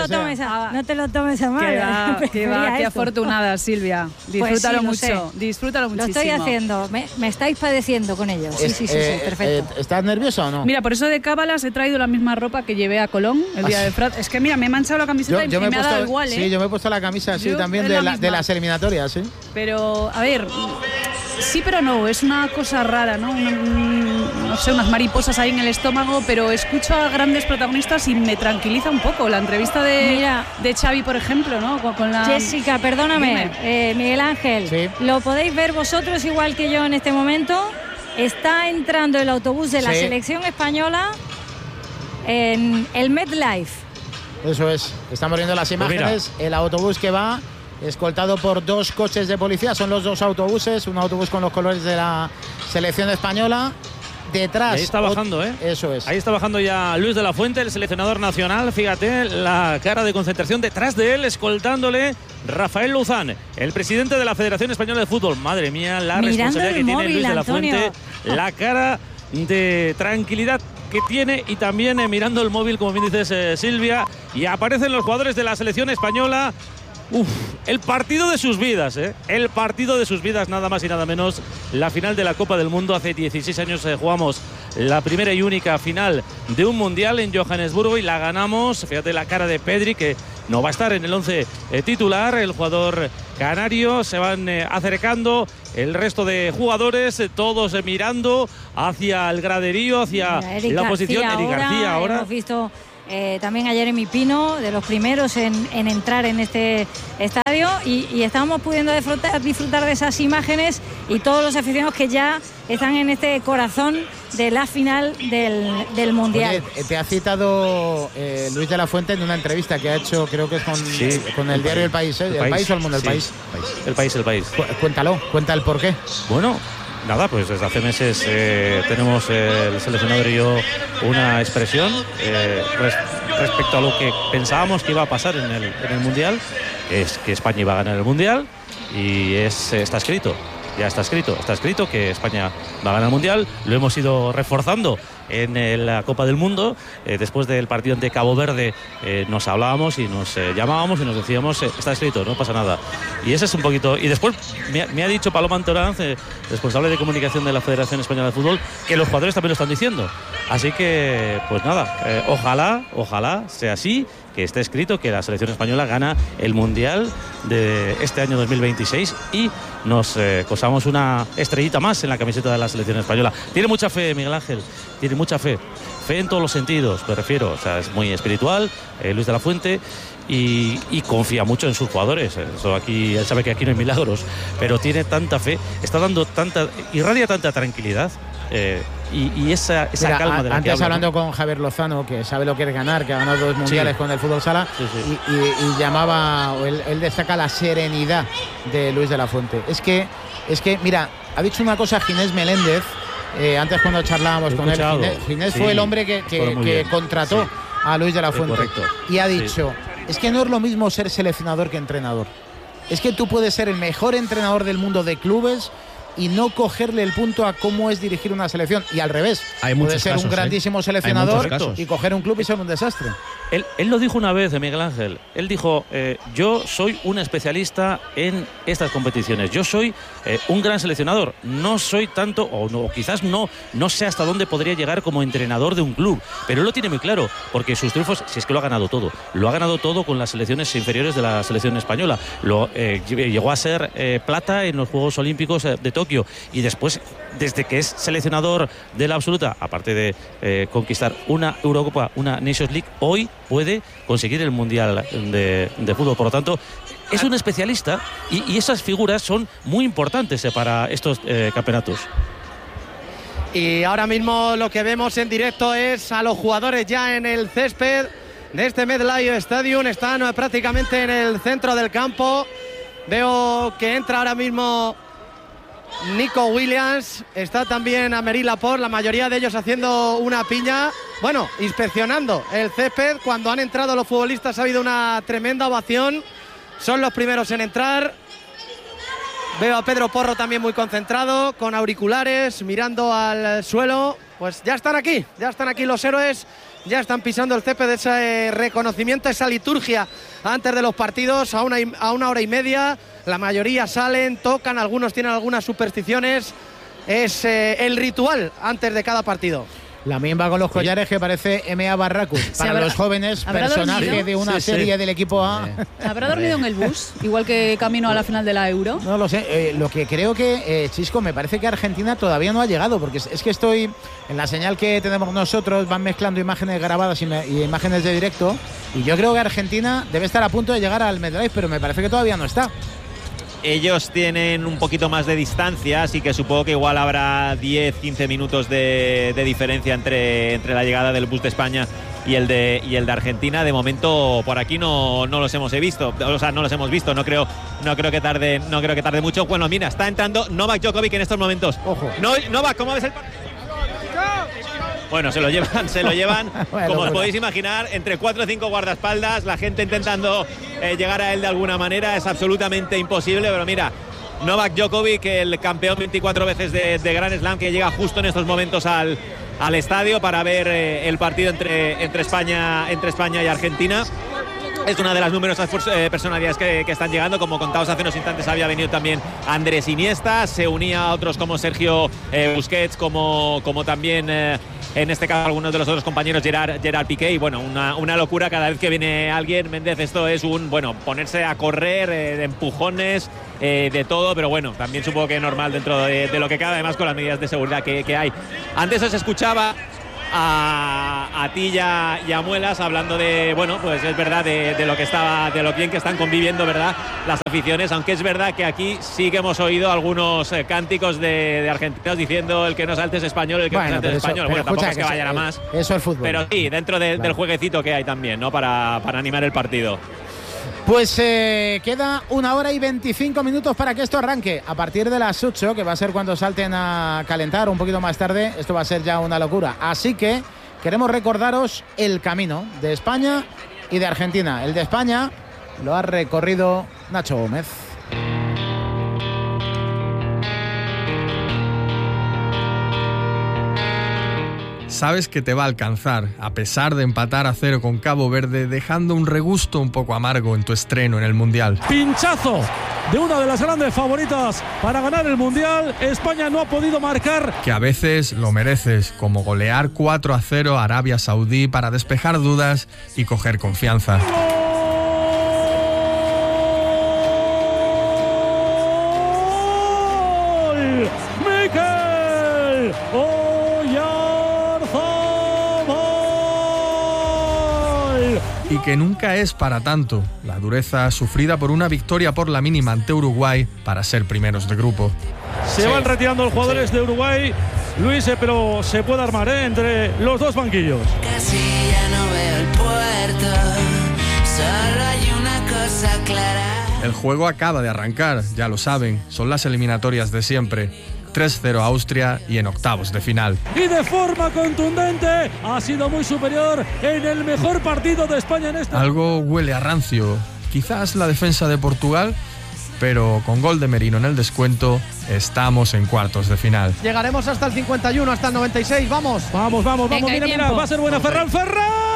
lo tomes a mal. Qué afortunada, Silvia. Disfrútalo mucho, disfrútalo muchísimo. Lo estoy haciendo, me estáis padeciendo con ello. Sí, perfecto. ¿Estás nerviosa o no? Mira, por eso de cábalas he traído la misma ropa que llevé a Colón el día de Frat. Es que mira, me he manchado la camiseta y me ha dado igual, ¿eh? Sí, yo me he puesto la camisa así también de las eliminatorias, ¿sí? Pero, a ver, Sí, pero no, es una cosa rara, ¿no? No sé, unas mariposas ahí en el estómago, pero escucho a grandes protagonistas y me tranquiliza un poco. La entrevista de Xavi, por ejemplo, ¿no? Con la... Jessica, perdóname, Miguel Ángel, sí. Lo podéis ver vosotros igual que yo en este momento. Está entrando el autobús de la selección española en el MetLife. Eso es, estamos viendo las imágenes, el autobús que va escoltado por 2 coches de policía, son los 2 autobuses, un autobús con los colores de la selección española. Detrás. Y ahí está bajando, ¿eh? Eso es. Ahí está bajando ya Luis de la Fuente, el seleccionador nacional. Fíjate la cara de concentración detrás de él, escoltándole Rafael Luzán, el presidente de la Federación Española de Fútbol. Madre mía, la responsabilidad que tiene Luis de la Fuente, la cara de tranquilidad que tiene y también mirando el móvil, como bien dices, Silvia. Y aparecen los jugadores de la selección española. El partido de sus vidas, el partido de sus vidas, nada más y nada menos. La final de la Copa del Mundo. Hace 16 años jugamos la primera y única final de un mundial en Johannesburgo y la ganamos. Fíjate la cara de Pedri, que no va a estar en el 11 titular. El jugador canario, se van acercando el resto de jugadores, todos mirando hacia el graderío, hacia la posición. Eric García ahora. Hemos visto también a Jeremy Pino, de los primeros en entrar en este estadio, y estamos pudiendo disfrutar de esas imágenes y todos los aficionados que ya están en este corazón de la final del Mundial. Oye, te ha citado Luis de la Fuente en una entrevista que ha hecho, creo que es con el diario El País, ¿El País o El Mundo? El País. El País. Cuenta el porqué. Bueno, nada, pues desde hace meses tenemos el seleccionador y yo una expresión respecto a lo que pensábamos que iba a pasar en el Mundial, es que España iba a ganar el Mundial, y está escrito. Ya está escrito que España va a ganar el Mundial. Lo hemos ido reforzando en la Copa del Mundo. Después del partido ante Cabo Verde nos hablábamos y nos llamábamos y nos decíamos, está escrito, no pasa nada. Y ese es un poquito. Y después me ha dicho Paloma Antoranz, responsable de comunicación de la Federación Española de Fútbol, que los jugadores también lo están diciendo. Así que, pues nada, ojalá sea así, que esté escrito que la selección española gana el Mundial de este año 2026 y nos cosamos una estrellita más en la camiseta de la selección española. Tiene mucha fe, Miguel Ángel, tiene mucha fe en todos los sentidos, me refiero. O sea, es muy espiritual, Luis de la Fuente, y confía mucho en sus jugadores. Eso aquí, él sabe que aquí no hay milagros, pero tiene tanta fe, está dando irradia tanta tranquilidad. Y esa calma de la antes que hablando con Javier Lozano, que sabe lo que es ganar, que ha ganado 2 mundiales con el fútbol sala, y llamaba, él destaca la serenidad de Luis de la Fuente. Es que mira, ha dicho una cosa Ginés Meléndez, antes cuando charlábamos con él. Ginés fue el hombre que contrató a Luis de la Fuente, y ha dicho, es que no es lo mismo ser seleccionador que entrenador. Es que tú puedes ser el mejor entrenador del mundo de clubes y no cogerle el punto a cómo es dirigir una selección, y al revés. Puede ser un grandísimo seleccionador y coger un club y ser un desastre. Él lo dijo una vez, Miguel Ángel. Él dijo, yo soy un especialista en estas competiciones. Yo soy un gran seleccionador. No soy tanto, o quizás no sé hasta dónde podría llegar como entrenador de un club. Pero él lo tiene muy claro, porque sus triunfos, si es que lo ha ganado todo. Lo ha ganado todo con las selecciones inferiores de la selección española. Llegó a ser plata en los Juegos Olímpicos de Tokio. Y después, desde que es seleccionador de la absoluta, aparte de conquistar una Eurocopa, una Nations League, hoy puede conseguir el Mundial de fútbol. Por lo tanto, es un especialista, y esas figuras son muy importantes para estos campeonatos. Y ahora mismo lo que vemos en directo es a los jugadores ya en el césped de este MetLife Stadium. Están prácticamente en el centro del campo. Veo que entra ahora mismo Nico Williams, está también Aymeric Laporte, la mayoría de ellos haciendo una piña, inspeccionando el césped. Cuando han entrado los futbolistas ha habido una tremenda ovación, son los primeros en entrar. Veo a Pedro Porro también muy concentrado, con auriculares, mirando al suelo. Pues ya están aquí los héroes, ya están pisando el césped. Ese reconocimiento, esa liturgia antes de los partidos, a una hora y media. La mayoría salen, tocan, algunos tienen algunas supersticiones. Es el ritual antes de cada partido. La misma con los collares que parece M.A. Barracus. Para los jóvenes, personaje de una serie del equipo A. ¿Habrá dormido en el bus? Igual que camino a la final de la Euro. No lo sé. Lo que creo que, Chisco, me parece que Argentina todavía no ha llegado, porque es que estoy en la señal que tenemos nosotros, van mezclando imágenes grabadas y imágenes de directo, y yo creo que Argentina debe estar a punto de llegar al MetLife, pero me parece que todavía no está. Ellos tienen un poquito más de distancia, así que supongo que igual habrá 10-15 minutos de diferencia entre la llegada del bus de España y el de Argentina. De momento por aquí no los hemos visto, no creo que tarde mucho. Bueno, mira, está entrando Novak Djokovic en estos momentos. Ojo. Novak, ¿cómo ves el partido? Bueno, se lo llevan como os podéis imaginar, entre 4 o 5 guardaespaldas, la gente intentando llegar a él de alguna manera. Es absolutamente imposible, pero mira, Novak Djokovic, el campeón 24 veces de Grand Slam, que llega justo en estos momentos al estadio para ver el partido entre España y Argentina. Es una de las numerosas personalidades que están llegando. Como contados hace unos instantes, había venido también Andrés Iniesta, se unía a otros como Sergio Busquets, como también en este caso algunos de los otros compañeros, Gerard Piqué. Y bueno, una locura cada vez que viene alguien, Méndez. Esto es ponerse a correr, de empujones, de todo, pero bueno, también supongo que es normal dentro de lo que cabe, además con las medidas de seguridad que hay. Antes os escuchaba a ti y a Muelas hablando de, pues es verdad, de lo bien que están conviviendo, ¿verdad?, las aficiones, aunque es verdad que aquí sí que hemos oído algunos cánticos de argentinos diciendo el que no salte es español, el que no salte es español. Bueno, tampoco es que vayan a más. Eso es fútbol. Pero sí, dentro del jueguecito que hay también, ¿no?, para animar el partido. Pues queda 1 hora y 25 minutos para que esto arranque. A partir de las 8, que va a ser cuando salten a calentar, un poquito más tarde, esto va a ser ya una locura. Así que queremos recordaros el camino de España y de Argentina. El de España lo ha recorrido Nacho Gómez. Sabes que te va a alcanzar, a pesar de empatar a 0 con Cabo Verde, dejando un regusto un poco amargo en tu estreno en el Mundial. Pinchazo de una de las grandes favoritas para ganar el Mundial. España no ha podido marcar. Que a veces lo mereces, como golear 4-0 a Arabia Saudí para despejar dudas y coger confianza. Y que nunca es para tanto, la dureza sufrida por una victoria por la mínima ante Uruguay para ser primeros de grupo. Se van retirando los jugadores de Uruguay, Luis, pero se puede armar entre los dos banquillos. Casi ya no veo el puerto, solo hay una cosa clara. El juego acaba de arrancar, ya lo saben, son las eliminatorias de siempre. 3-0 a Austria y en octavos de final. Y de forma contundente ha sido muy superior en el mejor partido de España en esta. Algo huele a rancio, quizás la defensa de Portugal, pero con gol de Merino en el descuento estamos en cuartos de final. Llegaremos hasta el 51, hasta el 96, vamos. Vamos, mira, va a ser buena. Ferran. ¡Gol!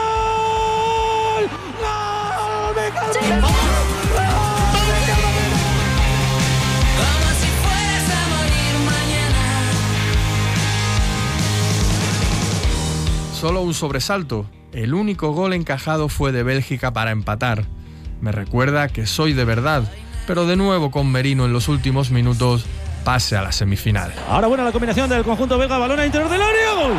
Solo un sobresalto. El único gol encajado fue de Bélgica para empatar. Me recuerda que soy de verdad, pero de nuevo con Merino en los últimos minutos, pase a la semifinal. Ahora buena la combinación del conjunto belga, balón a interior del área. ¡Gol!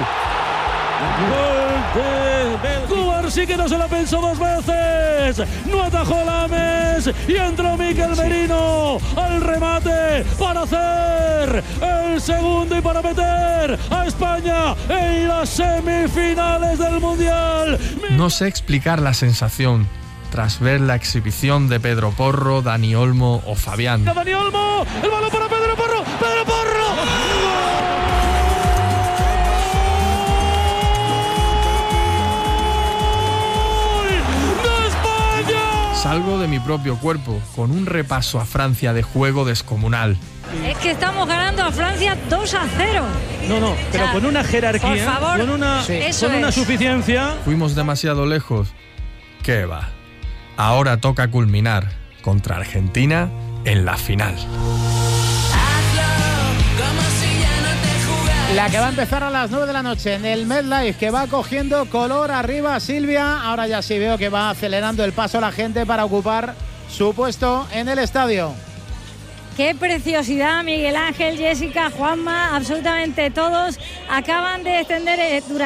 Gol de Bélgica. Sí que no se la pensó dos veces. No atajó Lames y entró Mikel Merino al remate para hacer el segundo y para meter a España en las semifinales del Mundial. No sé explicar la sensación tras ver la exhibición de Pedro Porro, Dani Olmo o Fabián. Dani Olmo, el balón para Pedro Porro. ¡Pedro Porro! Salgo de mi propio cuerpo, con un repaso a Francia de juego descomunal. Es que estamos ganando a Francia 2-0. No, pero con una jerarquía, por favor, con una suficiencia. Fuimos demasiado lejos. ¿Qué va? Ahora toca culminar contra Argentina en la final. La que va a empezar a las 9 de la noche en el MetLife, que va cogiendo color arriba Silvia. Ahora ya sí veo que va acelerando el paso la gente para ocupar su puesto en el estadio. Qué preciosidad, Miguel Ángel, Jessica, Juanma, absolutamente todos acaban de extender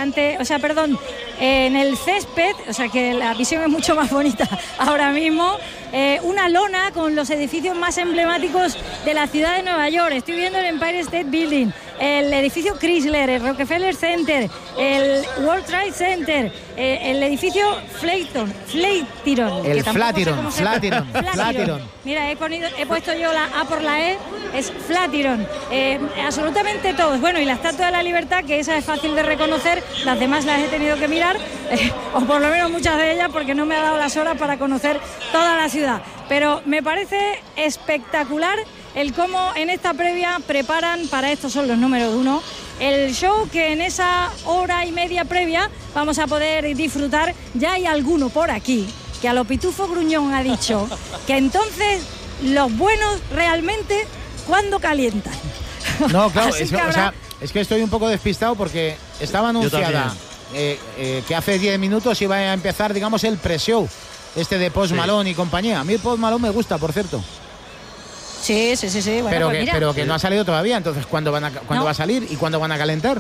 en el césped, o sea que la visión es mucho más bonita ahora mismo, una lona con los edificios más emblemáticos de la ciudad de Nueva York. Estoy viendo el Empire State Building, el edificio Chrysler, el Rockefeller Center, el World Trade Center, el edificio Flatiron. El Flatiron. Mira, he puesto yo la A por la E, es Flatiron. Absolutamente todos. Bueno, y la Estatua de la Libertad, que esa es fácil de reconocer, las demás las he tenido que mirar, o por lo menos muchas de ellas, porque no me ha dado las horas para conocer toda la ciudad. Pero me parece espectacular el cómo en esta previa preparan, para estos son los números 1, el show que en esa hora y media previa vamos a poder disfrutar. Ya hay alguno por aquí que a lo Pitufo Gruñón ha dicho que entonces los buenos realmente cuando calientan. No, claro, es que estoy un poco despistado porque estaba anunciada que hace 10 minutos iba a empezar, digamos, el pre-show de Post Malone y compañía. A mí Post Malone me gusta, por cierto. Sí. Bueno, pero que no ha salido todavía. Entonces, ¿cuándo va a salir y cuándo van a calentar?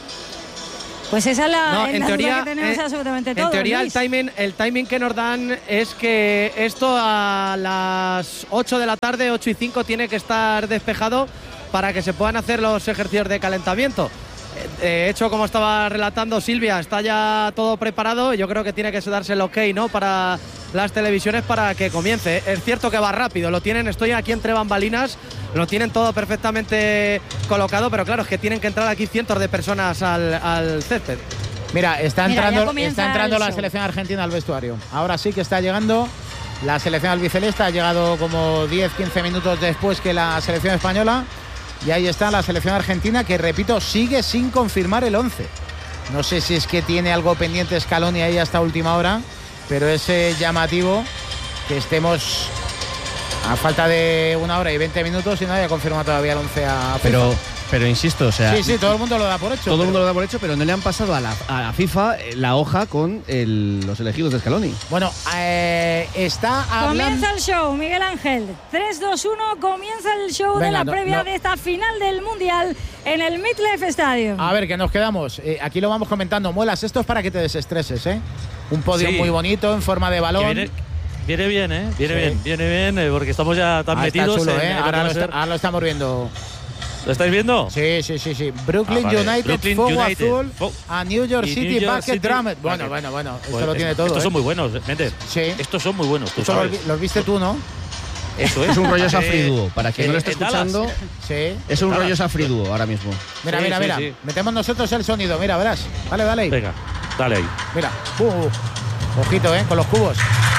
Pues esa es la teoría que tenemos absolutamente todos. En teoría, el timing que nos dan es que esto a las 8 de la tarde, 8 y 5, tiene que estar despejado para que se puedan hacer los ejercicios de calentamiento. De hecho, como estaba relatando Silvia, está ya todo preparado y yo creo que tiene que darse el ok, ¿no?, para las televisiones para que comience. Es cierto que va rápido, estoy aquí entre bambalinas, lo tienen todo perfectamente colocado, pero claro, es que tienen que entrar aquí cientos de personas al césped. Mira, está entrando la selección argentina al vestuario. Ahora sí que está llegando la selección albiceleste, ha llegado como 10-15 minutos después que la selección española. Y ahí está la selección argentina, que repito, sigue sin confirmar el 11. No sé si es que tiene algo pendiente Scaloni ahí hasta última hora, pero es llamativo que estemos a falta de 1 hora y 20 minutos y no haya confirmado todavía el 11 a FIFA. Pero insisto, o sea... Sí, todo el mundo lo da por hecho. Todo el mundo lo da por hecho, pero no le han pasado a la FIFA la hoja con los elegidos de Scaloni. Bueno, está hablando... Comienza el show, Miguel Ángel. 3, 2, 1, comienza el show de la previa de esta final del Mundial en el MetLife Stadium. A ver, que nos quedamos. Aquí lo vamos comentando. Muelas, esto es para que te desestreses, ¿eh? Un podio muy bonito, en forma de balón. Viene bien, ¿eh? Viene bien, porque estamos ya tan metidos. Está chulo, ahora lo estamos viendo. ¿Lo estáis viendo? Sí. Brooklyn United, Fuego Azul, a New York City Basket Drama. Bueno, esto lo tiene todo. Estos son muy buenos, Méndez. Sí. Estos son muy buenos, tú esto sabes. Los viste tú, ¿no? Eso es un rollo Safri-Duo. Para quien no lo esté escuchando, es un rollo Safri-Duo ahora mismo. Mira. Metemos nosotros el sonido, mira, verás. Dale ahí. Venga, dale ahí. Mira. Ojito, con los cubos.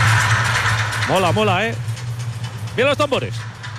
Mola, Bien los tambores.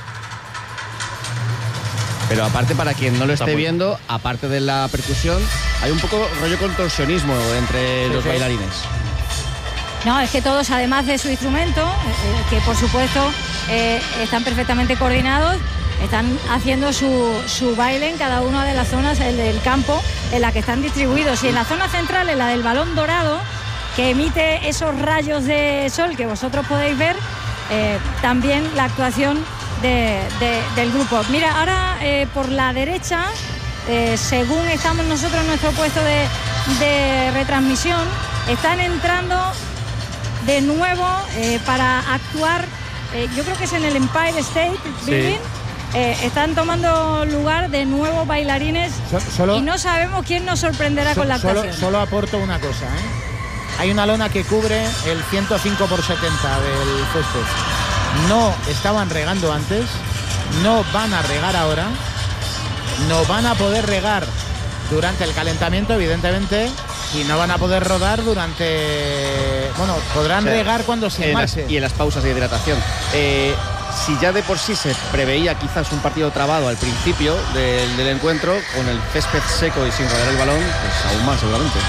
Pero aparte, para quien no lo esté viendo, aparte de la percusión, hay un poco rollo contorsionismo entre los bailarines. No, es que todos, además de su instrumento, que por supuesto están perfectamente coordinados, están haciendo su baile en cada una de las zonas del campo en la que están distribuidos. Y en la zona central, en la del balón dorado, que emite esos rayos de sol que vosotros podéis ver, también la actuación del grupo. Mira, ahora por la derecha, según estamos nosotros en nuestro puesto de retransmisión, están entrando de nuevo para actuar, yo creo que es en el Empire State Building. Están tomando lugar de nuevo bailarines y no sabemos quién nos sorprenderá con la actuación. Solo aporto una cosa, Hay una lona que cubre el 105/70 del césped. No estaban regando antes, no van a regar ahora, no van a poder regar durante el calentamiento, evidentemente, y no van a poder rodar durante... Bueno, podrán regar cuando se marche. Y en las pausas de hidratación. Si ya de por sí se preveía quizás un partido trabado al principio del encuentro, con el césped seco y sin rodar el balón, pues aún más seguramente.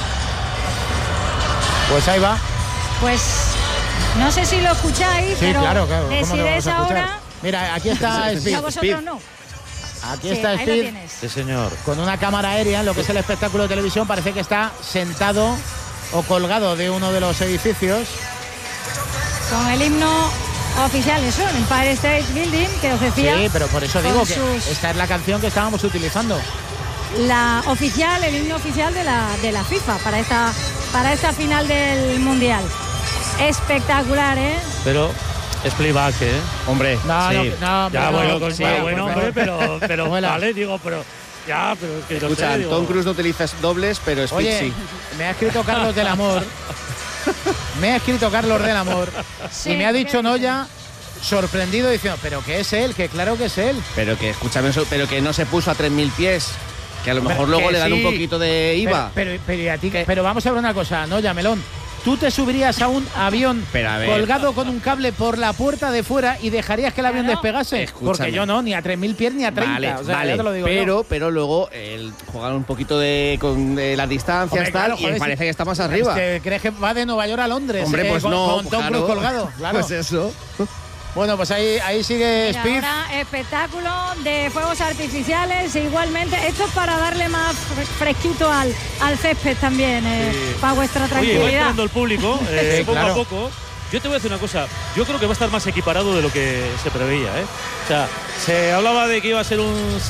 Pues ahí va. Pues no sé si lo escucháis, pero claro. decidáis ahora. Mira, aquí está Speed. A vosotros no. Aquí Sí, está ahí lo Speed. tienes. Sí, señor. Con una cámara aérea en lo que es el espectáculo de televisión. Parece que está sentado o colgado de uno de los edificios. Con el himno oficial, eso, Empire State Building, que os decía. Sí, pero por eso digo con que sus- esta es la canción que estábamos utilizando. La oficial, el himno oficial de la FIFA para esta final del Mundial. Espectacular, ¿eh? Pero es playback, ¿eh? Hombre, No, sí. no, Ya, no, bueno, hombre, pero Muela. vale, digo, pero ya, pero es que no Escucha, sé, digo. Tom Cruise no utiliza dobles, pero Speed Oye, sí. me ha escrito Carlos del Amor. Me ha escrito Carlos del Amor. Sí, y me ha dicho ¿qué Noya, sorprendido, diciendo, pero que es él, que claro que es él. Pero que, escúchame, pero que no se puso a 3.000 pies. Que a lo mejor Pero luego que le dan un sí. poquito de IVA. Pero, ¿y a ti? Pero vamos a ver una cosa, Noya, Melón. ¿Tú te subirías a un avión Pero a ver. colgado con un cable por la puerta de fuera y dejarías que el avión despegase? Escúchame. Porque yo no, ni a 3.000 pies ni a 30. Vale, o sea, vale, ya te lo digo yo. pero luego jugar un poquito con las distancias Hombre, tal, claro, y joder, parece si- que está más arriba. ¿Crees que va de Nueva York a Londres? Hombre, pues con, no, con Tom claro. Cruise colgado, claro. Pues eso. Bueno, pues ahí sigue Mira, Speed. ahora espectáculo de fuegos artificiales e igualmente esto es para darle más fresquito al césped también, para vuestra Oye, va tranquilidad. entrando el público, Sí, poco claro. a poco. Yo te voy a decir una cosa, yo creo que va a estar más equiparado de lo que se preveía, ¿eh? O sea, se hablaba de que iba a ser un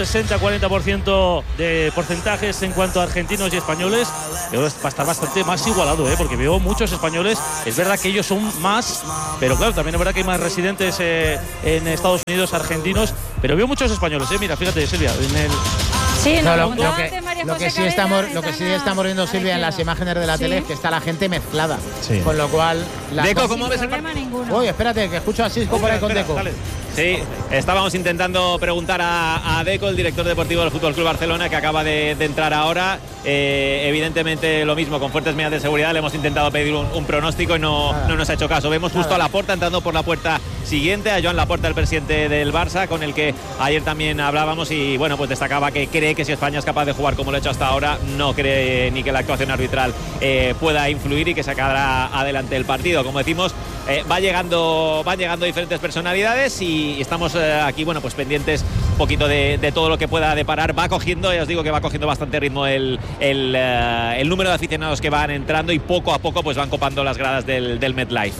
60-40% de porcentajes en cuanto a argentinos y españoles, pero va a estar bastante más igualado, ¿eh? Porque veo muchos españoles, es verdad que ellos son más, pero claro, también es verdad que hay más residentes en Estados Unidos argentinos, pero veo muchos españoles, ¿eh? Mira, fíjate, Silvia, en el... Sí, No, nos lo, contaba lo que, antes María lo José que sí Cadena, estamos, lo que sí están estamos viendo, a la Silvia, en las izquierda. imágenes de la Sí. tele es que está la gente mezclada. Sí. Con lo cual... Deco, Sin ¿cómo ves el problema ninguno. Oye, espérate, que escucho a Sisco por ahí con Deco. Sí, estábamos intentando preguntar a Deco, el director deportivo del Fútbol Club Barcelona, que acaba de entrar ahora. Evidentemente lo mismo, con fuertes medidas de seguridad le hemos intentado pedir un pronóstico y no nos ha hecho caso. Vemos justo a Laporta entrando por la puerta siguiente, a Joan Laporta, el presidente del Barça, con el que ayer también hablábamos y bueno, pues destacaba que cree que si España es capaz de jugar como lo ha hecho hasta ahora, no cree ni que la actuación arbitral pueda influir y que sacará adelante el partido. Como decimos, van llegando diferentes personalidades y estamos aquí, bueno, pues pendientes un poquito de todo lo que pueda deparar. Va cogiendo, ya os digo que va cogiendo bastante ritmo el número de aficionados que van entrando y poco a poco pues van copando las gradas del MetLife.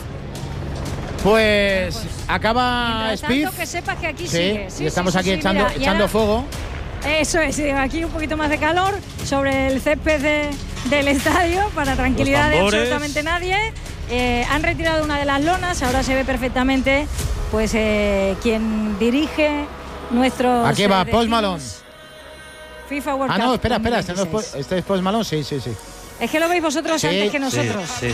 Pues acaba Mientras Speed. tanto, que sepas que aquí Sí, sigue. y estamos aquí echando, mira, y echando ahora- fuego. Eso es, aquí un poquito más de calor sobre el césped del estadio para tranquilidad de tambores. absolutamente nadie. Han retirado una de las lonas, ahora se ve perfectamente pues quien dirige nuestros Aquí va destinos. Post Malone. FIFA World Ah, Cup no, espera, este no es 2026. este es Post Malone, sí. Es que lo veis vosotros Sí, antes que nosotros. Sí.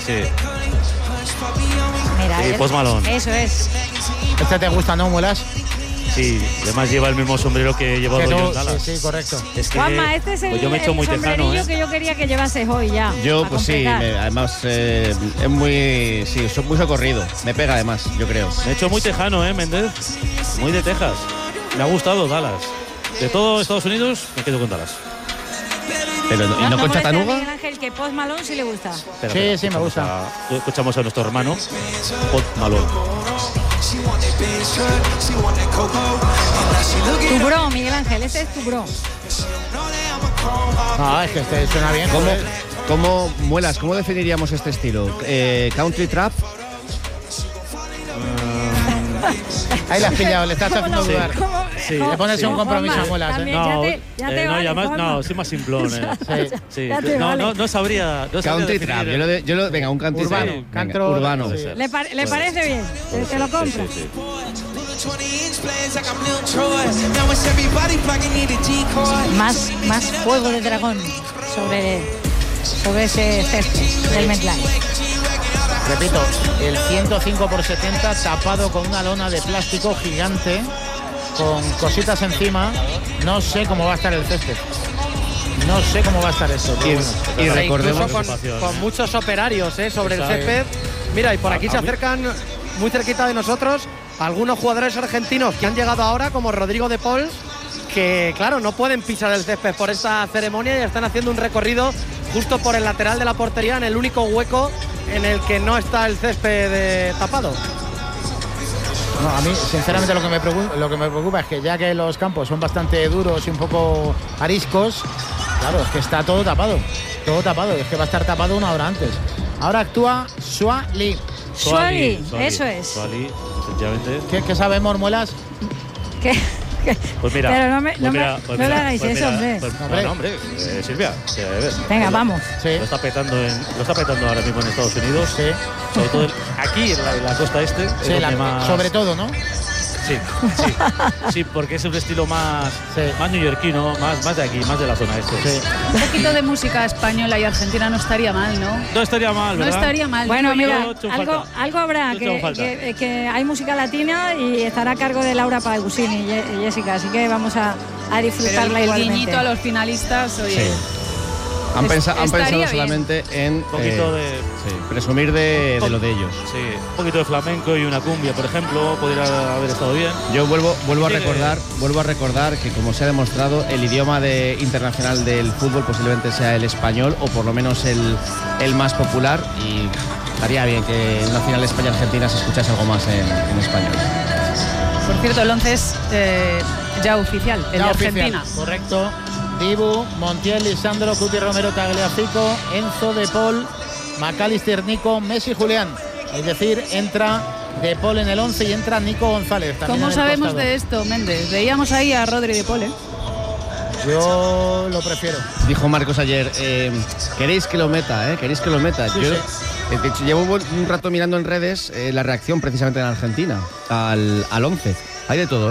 Mira, Sí, Post Malone. eso es. Este te gusta, ¿no, Muelas? Sí, además lleva el mismo sombrero que llevaba Que yo tú- en Dallas. sí, correcto. Es que Juanma, este es el, pues yo me he hecho el muy tejano, sombrerillo ¿eh? que yo quería que llevases hoy ya. Yo, para pues sí, completar. además es muy. Sí, soy muy socorrido. Me pega además, yo creo. Me he hecho muy tejano, Méndez. Muy de Texas. Me ha gustado Dallas. De todo Estados Unidos, me quedo con Dallas. Pero, ¿y no con molesta a Chattanooga? Miguel Ángel que Post Malone sí le gusta. Espera, Sí, espera, sí, me gusta. Escuchamos a nuestro hermano, Post Malone. Tu bro, Miguel Ángel, ese es tu bro. No, es que este suena bien. ¿Cómo, joder. Muelas, cómo definiríamos este estilo? ¿Country trap? Ahí la has pillado, le estás ¿Cómo haciendo no? dudar. ¿Cómo? Sí. Le pones un ¿Cómo, compromiso a Juanma? Muelas, ¿eh? También, ya te no, vale, y además, Juanma. no, soy más simplón. Sí. Sí. Ya te vale. No sabría. No sabría Country definir, trap. Venga, un country Urbano, trap. Venga, cantro- urbano. sí. ¿Le parece bien? ¿Te lo compra? Sí. Más fuego de dragón sobre ese césped del MetLife. Repito, el 105x70 tapado con una lona de plástico gigante, con cositas encima. No sé cómo va a estar el césped. No sé cómo va a estar esto. pero bueno. Y recordemos Incluso con muchos operarios sobre el Eso es. césped. Mira, y por aquí se acercan muy cerquita de nosotros algunos jugadores argentinos que han llegado ahora, como Rodrigo de Paul, que claro, no pueden pisar el césped por esta ceremonia y están haciendo un recorrido justo por el lateral de la portería, en el único hueco en el que no está el césped tapado. No, a mí, sinceramente, lo que me preocupa es que ya que los campos son bastante duros y un poco ariscos, claro, es que está todo tapado, y es que va a estar tapado una hora antes. Ahora actúa Suali, eso es. Suali, efectivamente. ¿Qué sabemos, Muelas? ¿Qué? Pues mira, pero no le hagáis eso, hombre. No, hombre, Silvia, venga, vamos. Lo está petando ahora mismo en Estados Unidos. Sí. Sobre todo aquí en la costa este. Sí, sobre todo, ¿no? Sí, porque es un estilo más neoyorquino, más de aquí, más de la zona este. Sí. Un poquito de música española y argentina no estaría mal, ¿no? No estaría mal, ¿verdad? No estaría mal. Bueno, mira, yo, algo habrá, que hay música latina y estará a cargo de Laura Pausini y Jessica, así que vamos a disfrutarla el igualmente. guiñito a los finalistas, oye. Sí. Han pensado bien. solamente en poquito presumir de lo de ellos. Sí, un poquito de flamenco y una cumbia, por ejemplo, podría haber estado bien. Yo vuelvo a recordar que, como se ha demostrado, el idioma internacional del fútbol posiblemente sea el español, o por lo menos el más popular, y estaría bien que en una final España-Argentina se escuchase algo más en español. Por cierto, el 11 es ya oficial, el de Argentina. Correcto. Dibu, Montiel, Lisandro, Cuti, Romero, Tagliafico, Enzo, De Paul, McAllister, Nico, Messi, Julián. Es decir, entra De Paul en el 11 y entra Nico González. ¿Cómo sabemos de esto, Méndez? Veíamos ahí a Rodri De Paul, ¿eh? Yo lo prefiero. Dijo Marcos ayer, queréis que lo meta, queréis que lo meta. Sí, de hecho, llevo un rato mirando en redes la reacción precisamente en Argentina al 11. Hay de todo.